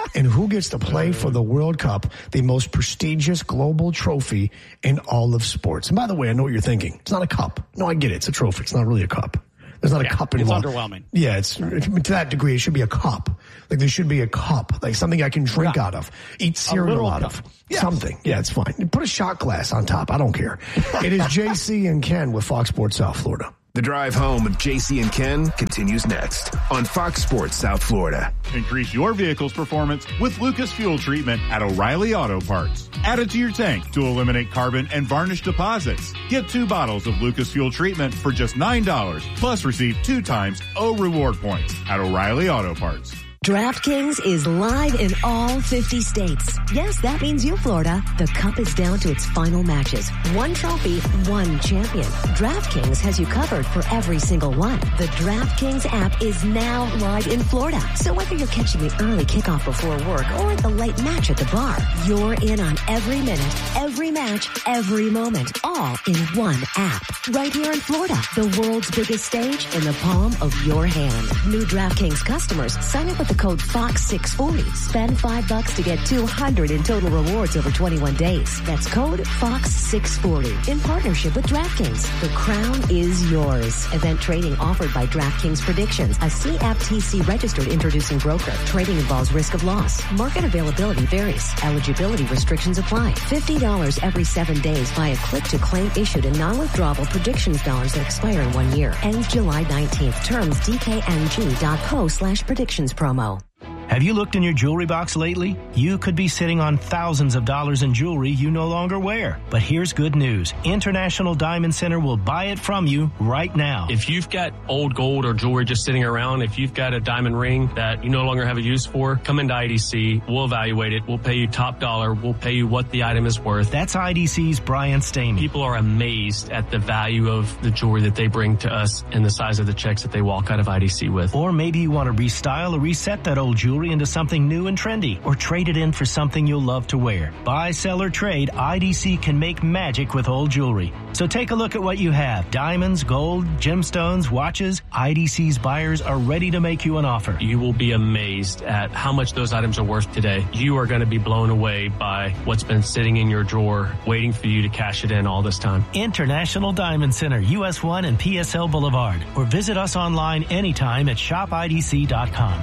And who gets to play for the World Cup, the most prestigious global trophy in all of sports? And by the way, I know what you're thinking. It's not a cup. No, I get it. It's a trophy. It's not really a cup. There's not yeah, a cup involved. It's underwhelming. Yeah, it's to that degree. It should be a cup. Like there should be a cup, like something I can drink yeah. out of, eat cereal out cup. of, yes. something. Yeah, it's fine. Put a shot glass on top. I don't care. It is J C and Ken with Fox Sports South Florida. The drive home with J C and Ken continues next on Fox Sports South Florida. Increase your vehicle's performance with Lucas Fuel Treatment at O'Reilly Auto Parts. Add it to your tank to eliminate carbon and varnish deposits. Get two bottles of Lucas Fuel Treatment for just nine dollars, plus receive two times O reward points at O'Reilly Auto Parts. DraftKings is live in all fifty states. Yes, that means you, Florida. The Cup is down to its final matches. One trophy, one champion. DraftKings has you covered for every single one. The DraftKings app is now live in Florida. So whether you're catching the early kickoff before work or the late match at the bar, you're in on every minute, every match, every moment, all in one app. Right here in Florida, the world's biggest stage in the palm of your hand. New DraftKings customers, sign up with the code Fox six forty. Spend five bucks to get two hundred in total rewards over twenty-one days. That's code Fox six forty. In partnership with DraftKings. The crown is yours. Event trading offered by DraftKings Predictions, a C F T C registered introducing broker. Trading involves risk of loss. Market availability varies. Eligibility restrictions apply. fifty dollars every seven days via click to claim issued and non-withdrawable predictions dollars that expire in one year. Ends July nineteenth. Terms D K N G dot co slash predictions promo. Have you looked in your jewelry box lately? You could be sitting on thousands of dollars in jewelry you no longer wear. But here's good news. International Diamond Center will buy it from you right now. If you've got old gold or jewelry just sitting around, if you've got a diamond ring that you no longer have a use for, come into I D C. We'll evaluate it. We'll pay you top dollar. We'll pay you what the item is worth. That's I D C's Brian Stamey. People are amazed at the value of the jewelry that they bring to us and the size of the checks that they walk out of I D C with. Or maybe you want to restyle or reset that old jewelry into something new and trendy, or trade it in for something you'll love to wear. Buy, sell, or trade, I D C can make magic with old jewelry. So take a look at what you have. Diamonds, gold, gemstones, watches. I D C's buyers are ready to make you an offer. You will be amazed at how much those items are worth today. You are going to be blown away by what's been sitting in your drawer, waiting for you to cash it in all this time. International Diamond Center, U S one and P S L Boulevard. Or visit us online anytime at shop I D C dot com.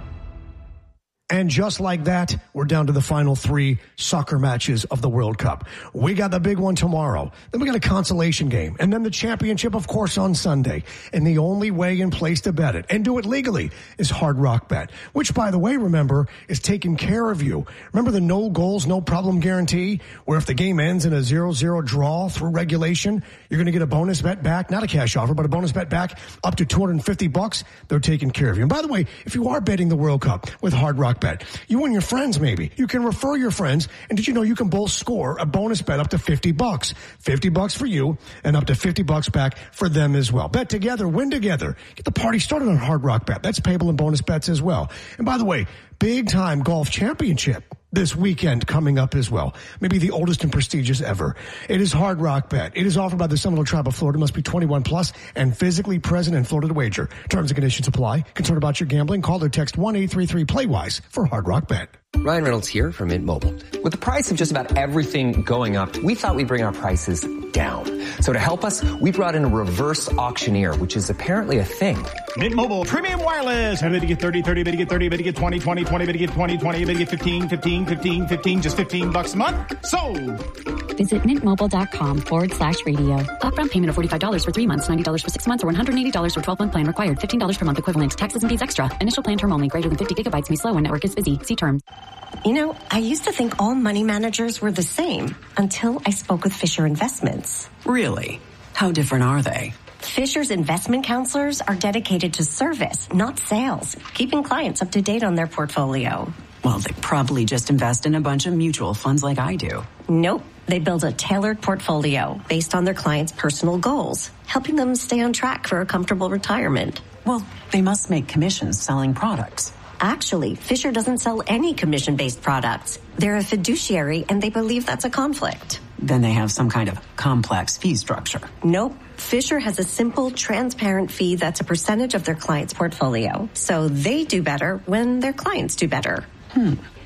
And just like that, we're down to the final three soccer matches of the World Cup. We got the big one tomorrow. Then we got a consolation game. And then the championship, of course, on Sunday. And the only way and place to bet it, and do it legally, is Hard Rock Bet. Which, by the way, remember, is taking care of you. Remember the no goals, no problem guarantee? Where if the game ends in a zero zero draw through regulation, you're going to get a bonus bet back. Not a cash offer, but a bonus bet back up to two hundred fifty bucks. They're taking care of you. And by the way, if you are betting the World Cup with Hard Rock Bet, you and your friends maybe, you can refer your friends, and did you know you can both score a bonus bet up to fifty bucks? fifty bucks for you and up to fifty bucks back for them as well. Bet together, win together. Get the party started on Hard Rock Bet. That's payable in bonus bets as well. And by the way, big time golf championship this weekend coming up as well. Maybe the oldest and prestigious ever. It is Hard Rock Bet. It is offered by the Seminole Tribe of Florida. Must be twenty-one plus and physically present in Florida to wager. Terms and conditions apply. Concerned about your gambling? Call or text one eight three three play wise for Hard Rock Bet. Ryan Reynolds here from Mint Mobile. With the price of just about everything going up, we thought we'd bring our prices down. So to help us, we brought in a reverse auctioneer, which is apparently a thing. Mint Mobile Premium Wireless. How did you get thirty, thirty, better get thirty, better get twenty, twenty, twenty, better get twenty, twenty, better get fifteen, fifteen, fifteen, fifteen, just fifteen bucks a month? Sold! Visit mintmobile.com forward slash radio. Upfront payment of forty-five dollars for three months, ninety dollars for six months, or one hundred eighty dollars for twelve-month plan required. fifteen dollars per month equivalent. Taxes and fees extra. Initial plan term only. Greater than fifty gigabytes may slow when network is busy. See terms. You know, I used to think all money managers were the same until I spoke with Fisher Investments. Really? How different are they? Fisher's investment counselors are dedicated to service, not sales, keeping clients up to date on their portfolio. Well, they probably just invest in a bunch of mutual funds like I do. Nope. They build a tailored portfolio based on their clients' personal goals, helping them stay on track for a comfortable retirement. Well, they must make commissions selling products. Actually, Fisher doesn't sell any commission-based products. They're a fiduciary, and they believe that's a conflict. Then they have some kind of complex fee structure. Nope. Fisher has a simple, transparent fee that's a percentage of their client's portfolio. So they do better when their clients do better. Hmm.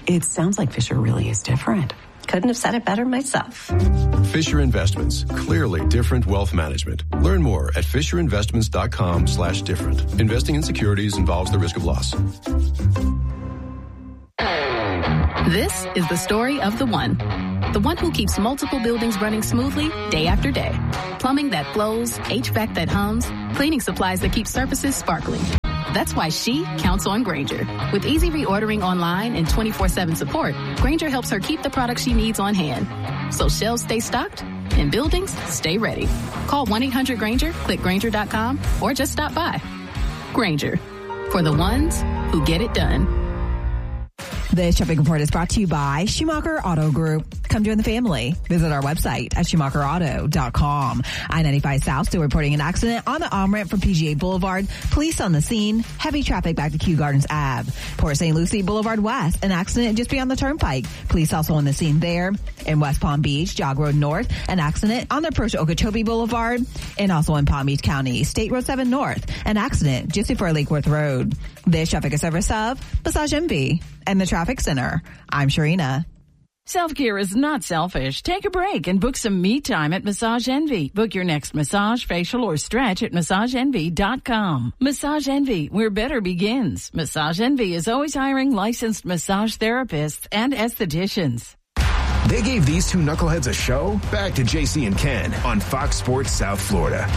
It sounds like Fisher really is different. Couldn't have said it better myself. Fisher Investments. Clearly different wealth management. Learn more at FisherInvestments.com slash different. Investing in securities involves the risk of loss. This is the story of the one. The one who keeps multiple buildings running smoothly day after day. Plumbing that flows, H V A C that hums, cleaning supplies that keep surfaces sparkling. That's why she counts on Grainger. With easy reordering online and twenty-four seven support, Grainger helps her keep the products she needs on hand. So shelves stay stocked and buildings stay ready. Call one eight hundred Grainger, click Grainger dot com, or just stop by. Grainger, for the ones who get it done. This traffic report is brought to you by Schumacher Auto Group. Come join the family. Visit our website at Schumacher Auto dot com. I ninety-five South still reporting an accident on the on-ramp from P G A Boulevard. Police on the scene. Heavy traffic back to Kew Gardens Avenue. Port Saint Lucie Boulevard West. An accident just beyond the turnpike. Police also on the scene there. In West Palm Beach, Jog Road North. An accident on the approach to Okeechobee Boulevard. And also in Palm Beach County, State Road seven North. An accident just before Lake Worth Road. This traffic is service of Massage Envy and the Traffic Center. I'm Sharina. Self-care is not selfish. Take a break and book some me time at Massage Envy. Book your next massage, facial, or stretch at Massage Envy dot com. Massage Envy, where better begins. Massage Envy is always hiring licensed massage therapists and estheticians. They gave these two knuckleheads a show. Back to J C and Ken on Fox Sports South Florida.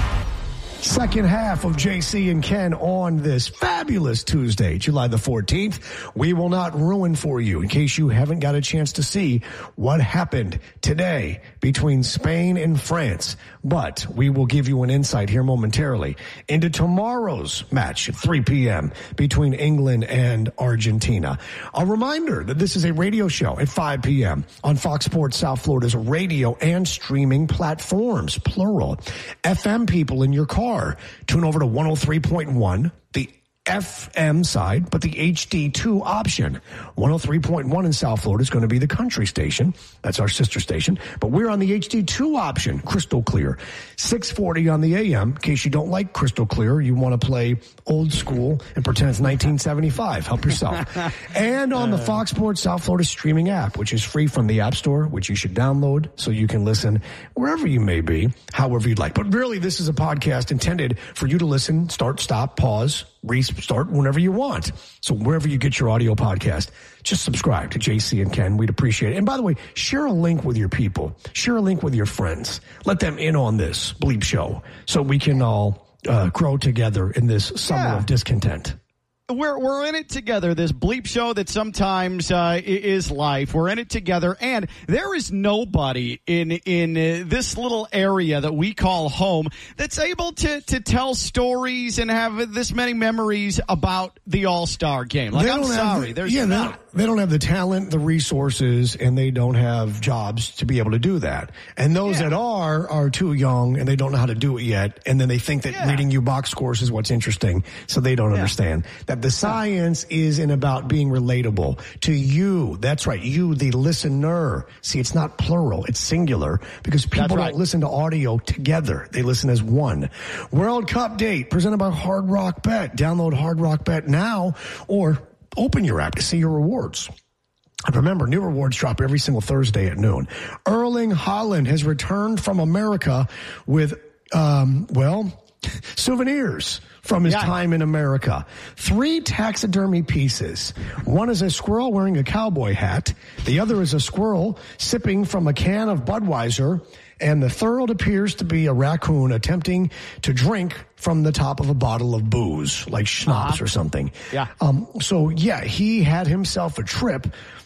Second half of J C and Ken on this fabulous Tuesday, July the fourteenth. We will not ruin for you, in case you haven't got a chance to see what happened today between Spain and France. But we will give you an insight here momentarily into tomorrow's match at three p.m. between England and Argentina. A reminder that this is a radio show at five p.m. on Fox Sports South Florida's radio and streaming platforms, plural. F M people in your car, tune over to one oh three point one, the F M side, but the H D two option. one oh three point one in South Florida is going to be the country station. That's our sister station. But we're on the H D two option, crystal clear. six forty on the A M, in case you don't like crystal clear, you want to play old school and pretend it's nineteen seventy-five. Help yourself. And on the Fox Sports South Florida streaming app, which is free from the App Store, which you should download so you can listen wherever you may be, however you'd like. But really, this is a podcast intended for you to listen, start, stop, pause, restart whenever you want. So wherever you get your audio podcast, just subscribe to J C and Ken. We'd appreciate it. And by the way, share a link with your people. Share a link with your friends. Let them in on this bleep show so we can all uh, grow together in this summer yeah. of discontent. We're we're in it together. This bleep show that sometimes uh, is life. We're in it together, and there is nobody in in uh, this little area that we call home that's able to to tell stories and have this many memories about the All-Star game. Like, I'm sorry, the, there's yeah, not. They don't have the talent, the resources, and they don't have jobs to be able to do that. And those yeah. that are, are too young, and they don't know how to do it yet. And then they think that yeah. reading you box scores is what's interesting, so they don't yeah. understand that the science isn't about being relatable to you. That's right, you, the listener. See, it's not plural, it's singular, because people right. don't listen to audio together. They listen as one. World Cup date presented by Hard Rock Bet. Download Hard Rock Bet now, or open your app to see your rewards. And remember, new rewards drop every single Thursday at noon. Erling Haaland has returned from America with, um, well, souvenirs from his yeah. time in America. Three taxidermy pieces. One is a squirrel wearing a cowboy hat. The other is a squirrel sipping from a can of Budweiser. And the third appears to be a raccoon attempting to drink from the top of a bottle of booze, like schnapps uh-huh. or something. Yeah. Um, so, yeah, he had himself a trip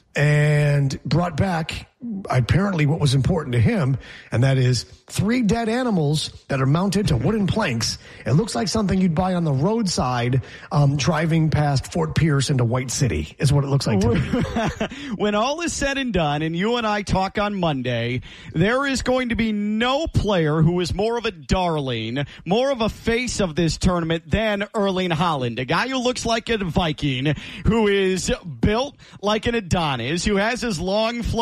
and brought back apparently what was important to him, and that is three dead animals that are mounted to wooden planks. It looks like something you'd buy on the roadside um, driving past Fort Pierce into White City is what it looks like to me. When all is said and done, and you and I talk on Monday, there is going to be no player who is more of a darling, more of a face of this tournament than Erling Haaland, a guy who looks like a Viking, who is built like an Adonis, who has his long flowing blonde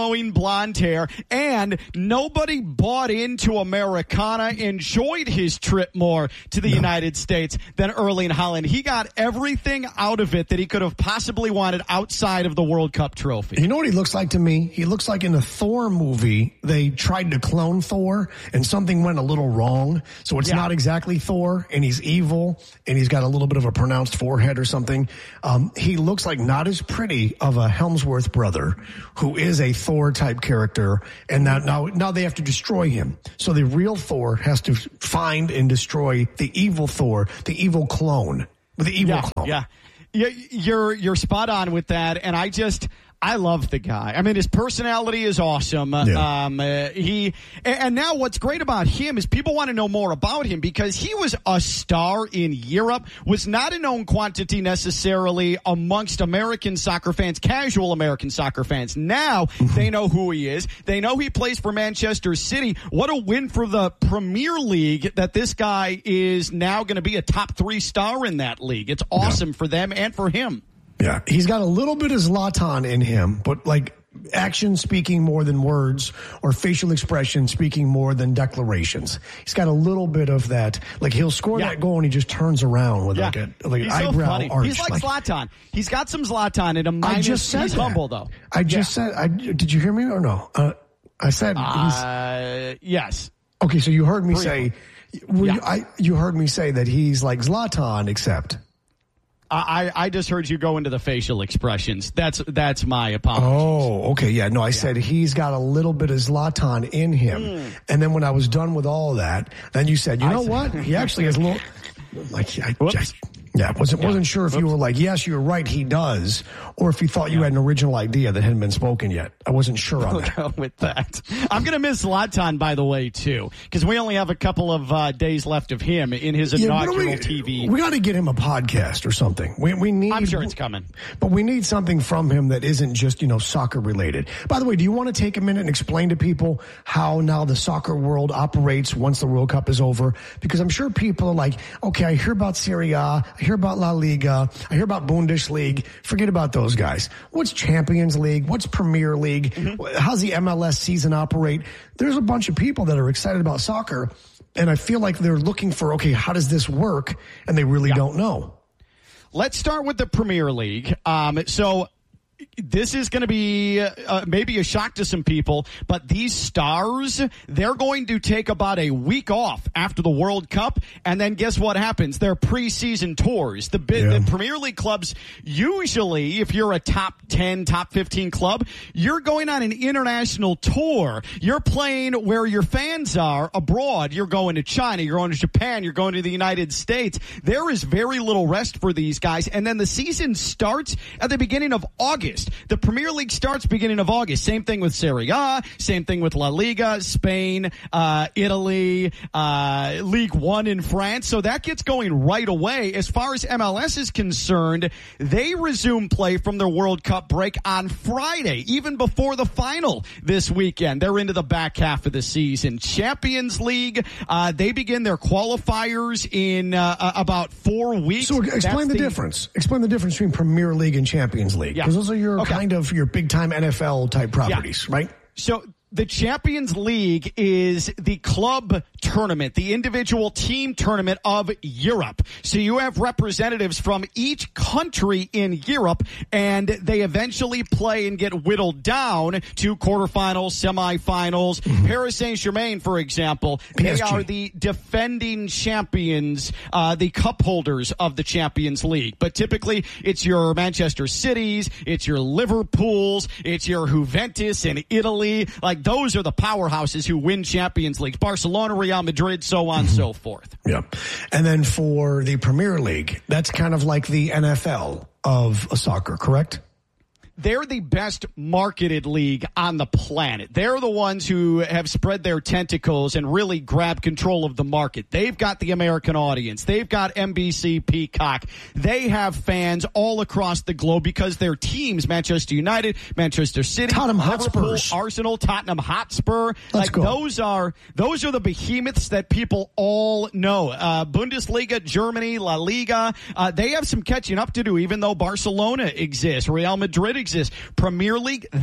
blonde hair, and nobody bought into Americana, enjoyed his trip more to the no. United States than Erling Haaland. He got everything out of it that he could have possibly wanted outside of the World Cup trophy. You know what he looks like to me? He looks like in the Thor movie, they tried to clone Thor, and something went a little wrong, so it's yeah. not exactly Thor, and he's evil, and he's got a little bit of a pronounced forehead or something. Um, he looks like not as pretty of a Hemsworth brother, who is a Thor-type character, and now, now, now they have to destroy him. So the real Thor has to find and destroy the evil Thor, the evil clone, the evil yeah, clone. Yeah, yeah, you're you're spot on with that, and I just. I love the guy. I mean, his personality is awesome. Yeah. Um, uh, he and now what's great about him is people want to know more about him because he was a star in Europe, was not a known quantity necessarily amongst American soccer fans, casual American soccer fans. Now they know who he is. They know he plays for Manchester City. What a win for the Premier League that this guy is now going to be a top three star in that league. It's awesome yeah. for them and for him. Yeah, he's got a little bit of Zlatan in him, but like action speaking more than words or facial expression speaking more than declarations. He's got a little bit of that. Like he'll score yeah. that goal and he just turns around with yeah. like a like an so eyebrow funny. arch. He's like, like Zlatan. He's got some Zlatan in him. I just said he's that. humble though. I just yeah. said. I, did you hear me or no? Uh, I said. Uh, yes. Okay, so you heard me Briefly. say. Well, yeah. you, I, you heard me say that he's like Zlatan, except. I, I just heard you go into the facial expressions. That's that's my apologies. Oh, okay. Yeah, no, I yeah. said he's got a little bit of Zlatan in him. Mm. And then when I was done with all of that, then you said, you know what? He actually has a little... Like, I just... Yeah, wasn't yeah. wasn't sure if Whoops. you were like, yes, you're right, he does, or if you thought you yeah. had an original idea that hadn't been spoken yet. I wasn't sure on we'll that. Go with that. I'm going to miss Zlatan, by the way, too, because we only have a couple of uh, days left of him in his yeah, inaugural we, T V. We got to get him a podcast or something. We we need. I'm sure it's coming, but we need something from him that isn't just you know soccer related. By the way, do you want to take a minute and explain to people how now the soccer world operates once the World Cup is over? Because I'm sure people are like, okay, I hear about Serie A, I hear about La Liga. I hear about Bundesliga. Forget about those guys. What's Champions League? What's Premier League? Mm-hmm. How's the M L S season operate? There's a bunch of people that are excited about soccer, and I feel like they're looking for, okay, how does this work? And they really yeah. don't know. Let's start with the Premier League. Um, so this is going to be uh, maybe a shock to some people, but these stars, they're going to take about a week off after the World Cup, and then guess what happens? Their preseason tours. The, yeah. the Premier League clubs, usually, if you're a top ten, top fifteen club, you're going on an international tour. You're playing where your fans are abroad. You're going to China, you're going to Japan, you're going to the United States. There is very little rest for these guys, and then the season starts at the beginning of August. The Premier League starts beginning of August. Same thing with Serie A. Same thing with La Liga, Spain, uh, Italy, uh, League One in France. So that gets going right away. As far as M L S is concerned, they resume play from their World Cup break on Friday, even before the final this weekend. They're into the back half of the season. Champions League, uh, they begin their qualifiers in uh, about four weeks. So explain the, the difference. Explain the difference between Premier League and Champions League. Because yeah. those are your okay. kind of your big time N F L type properties, yeah. right? So the Champions League is the club tournament, the individual team tournament of Europe. So you have representatives from each country in Europe, and they eventually play and get whittled down to quarterfinals, semifinals. Mm-hmm. Paris Saint-Germain, for example, P S G. They are the defending champions, uh, the cup holders of the Champions League. But typically, it's your Manchester Cities, it's your Liverpools, it's your Juventus in Italy. Like, those are the powerhouses who win Champions League. Barcelona, Real Madrid, so on and mm-hmm. so forth. Yeah. And then for the Premier League, that's kind of like the N F L of soccer, correct? They're the best marketed league on the planet. They're the ones who have spread their tentacles and really grabbed control of the market. They've got the American audience. They've got N B C, Peacock. They have fans all across the globe because their teams, Manchester United, Manchester City, Tottenham Liverpool, Hotspurs. Arsenal, Tottenham Hotspur. Let's like go. those are those are the behemoths that people all know. Uh, Bundesliga, Germany, La Liga. Uh, they have some catching up to do, even though Barcelona exists, Real Madrid exists. Premier League, that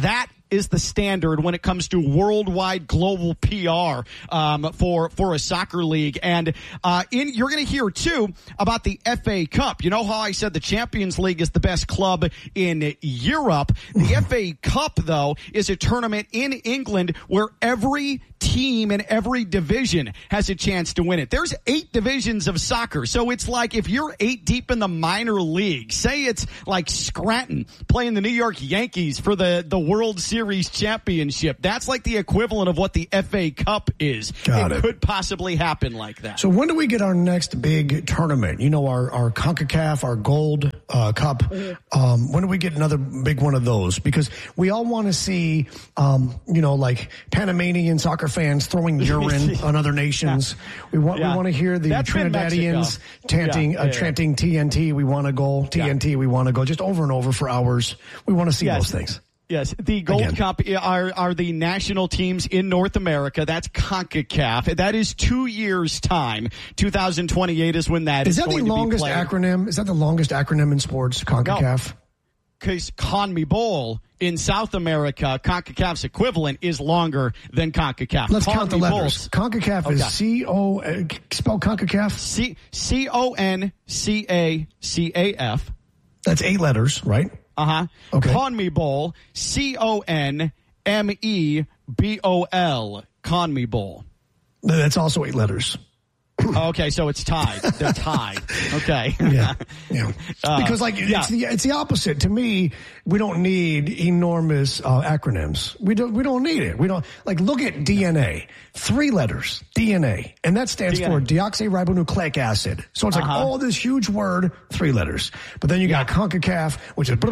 is the standard when it comes to worldwide global P R um, for for a soccer league. And uh, in you're going to hear too about the F A Cup. You know how I said the Champions League is the best club in Europe? The F A Cup, though, is a tournament in England where every team in every division has a chance to win it. There's eight divisions of soccer, so it's like if you're eight deep in the minor league, say it's like Scranton playing the New York Yankees for the, the World Series championship. That's like the equivalent of what the F A Cup is. Got it, it. could possibly happen like that. So when do we get our next big tournament? You know, our, our CONCACAF, our Gold uh, Cup. Um, when do we get another big one of those? Because we all want to see, um, you know, like Panamanian soccer fans throwing urine on other nations. Yeah. We want yeah. we want to hear the That's Trinidadians chanting yeah, yeah, uh, chanting yeah. T N T. We want to go T N T. Yeah. We want to go just over and over for hours. We want to see yes. those things. Yes, the Gold Again. Cup are are the national teams in North America. That's CONCACAF. That is two years' time. twenty twenty-eight is when that is, is that going the to longest be played. acronym? Is that the longest acronym in sports? CONCACAF. Because CONMEBOL in South America, CONCACAF's equivalent is longer than CONCACAF. Let's CONMEBOL. count the letters. CONCACAF okay. is C O. Uh, spell CONCACAF. C C O N C A C A F. That's eight letters, right? Uh huh. Okay. CONMEBOL. C O N M E B O L. CONMEBOL. That's also eight letters. Okay, so it's tied. They're tied. Okay. Yeah. Yeah. Uh, because like yeah. it's the it's the opposite. To me, we don't need enormous uh, acronyms. We don't we don't need it. We don't like look at D N A. Three letters, D N A. And that stands D N A. for deoxyribonucleic acid. So it's like, uh-huh. oh, this huge word, three letters. But then you got yeah. CONCACAF, which is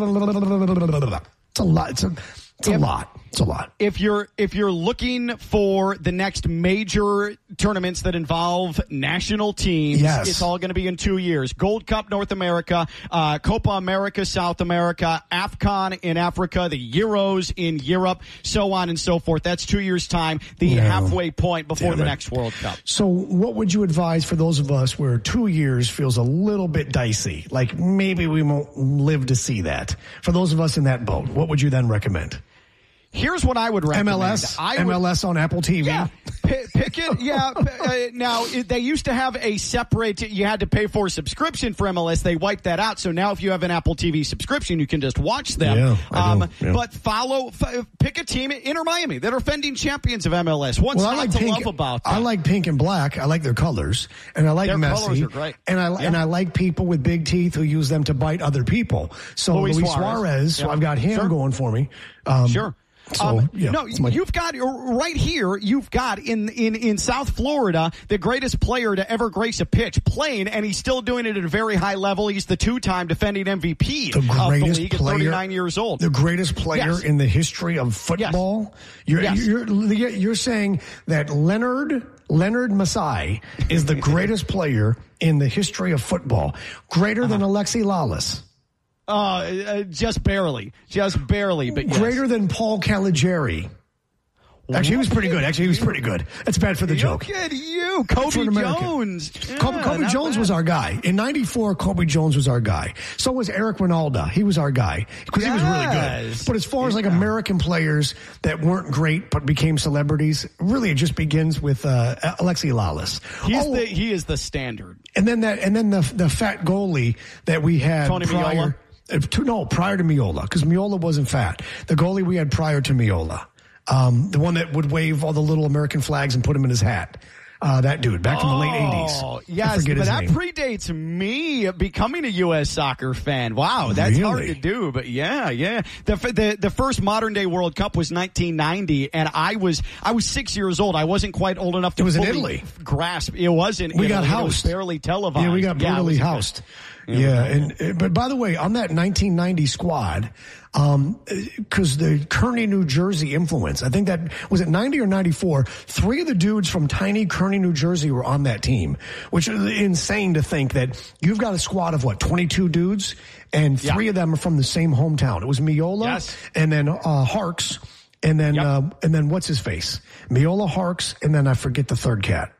it's a lot. It's a It's a if, lot. It's a lot. If you're if you're looking for the next major tournaments that involve national teams, yes. it's all going to be in two years. Gold Cup North America, uh, Copa America South America, AFCON in Africa, the Euros in Europe, so on and so forth. That's two years' time, the yeah. halfway point before Damn the it. next World Cup. So what would you advise for those of us where two years feels a little bit dicey? Like maybe we won't live to see that. For those of us in that boat, what would you then recommend? Here's what I would recommend. M L S? I M L S would, on Apple T V? Yeah, P- pick it. Yeah. Uh, now, they used to have a separate, you had to pay for a subscription for M L S. They wiped that out. So now if you have an Apple T V subscription, you can just watch them. Yeah, I um, know. Yeah. But follow, f- pick a team, Inter Miami, that are defending champions of M L S. What's well, not I like to pink, love about that? I like pink and black. I like their colors. And I like Their Messi. colors are great. And I, Yeah. and I like people with big teeth who use them to bite other people. So Luis Luis, Suarez. Suarez, so Yeah. I've got him Sure. going for me. Um, Sure. So, um, yeah, no, it's my- you've got right here. You've got in, in in South Florida the greatest player to ever grace a pitch playing, and he's still doing it at a very high level. He's the two-time defending M V P the of the greatest league at player, thirty-nine years old. The greatest player Yes. in the history of football. Yes. You're, Yes. you're you're saying that Leonard Leonard Masai is the greatest player in the history of football, greater uh-huh. than Alexi Lalas. Uh, uh, just barely, just barely, but yes. Greater than Paul Caligiuri. Actually, he was pretty good. Actually, he was pretty good. That's bad for the joke. Look at you, Kobe Jones. Yeah, Kobe, Kobe Jones bad. was our guy. In ninety-four, Kobe Jones was our guy. So was Eric Ronaldo. He was our guy because yes. he was really good. But as far as like yeah. American players that weren't great but became celebrities, really it just begins with uh, Alexi Lalas. He's oh, the, he is the standard. And then that, and then the the fat goalie that we had Tony prior. Meola? Uh, to, no, prior to Meola, because Meola wasn't fat. The goalie we had prior to Meola. Um, the one that would wave all the little American flags and put them in his hat. Uh, that dude, back from oh, the late eighties. Yes, but that name. predates me becoming a U S soccer fan. Wow, that's really? hard to do, but yeah, yeah. The, the the first modern day World Cup was nineteen ninety, and I was I was six years old. I wasn't quite old enough to it was fully in Italy. grasp. It was in we Italy. got housed. It was barely televised. Yeah, we got brutally yeah, housed. Yeah, and but by the way, on that nineteen ninety squad, um, because the Kearney, New Jersey influence, I think that was it ninety or ninety-four. Three of the dudes from tiny Kearney, New Jersey, were on that team, which is insane to think that you've got a squad of what twenty-two dudes, and three yeah. of them are from the same hometown. It was Meola, yes. and then uh, Harks, and then yep. uh, and then what's his face? Meola, Harks, and then I forget the third cat.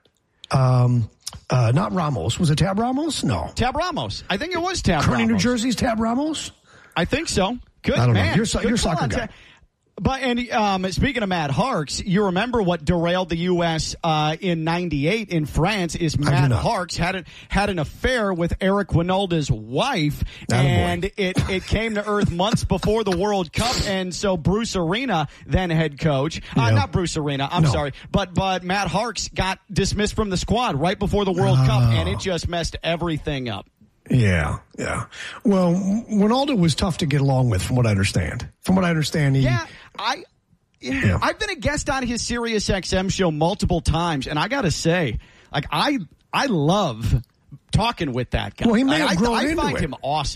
Um. Uh, not Ramos. Was it Tab Ramos? No. Tab Ramos. I think it was Tab Kearney, Ramos. New Jersey's Tab Ramos? I think so. Good I don't man. know. You're, so, Good you're a soccer call. guy. But and um, speaking of Matt Harks, you remember what derailed the U S uh, in ninety-eight in France is Matt Harks had a, had an affair with Eric Winalda's wife, and it, it came to earth months before the World Cup, and so Bruce Arena, then head coach, uh, yeah. not Bruce Arena, I'm no. sorry, but but Matt Harks got dismissed from the squad right before the World oh. Cup, and it just messed everything up. Yeah, yeah. Well, Winalda was tough to get along with, from what I understand. From what I understand, he... Yeah, I... Yeah. I've been a guest on his Sirius X M show multiple times, and I got to say, like, I I love talking with that guy. Well, he may have I, grown I, I into find it. him awesome.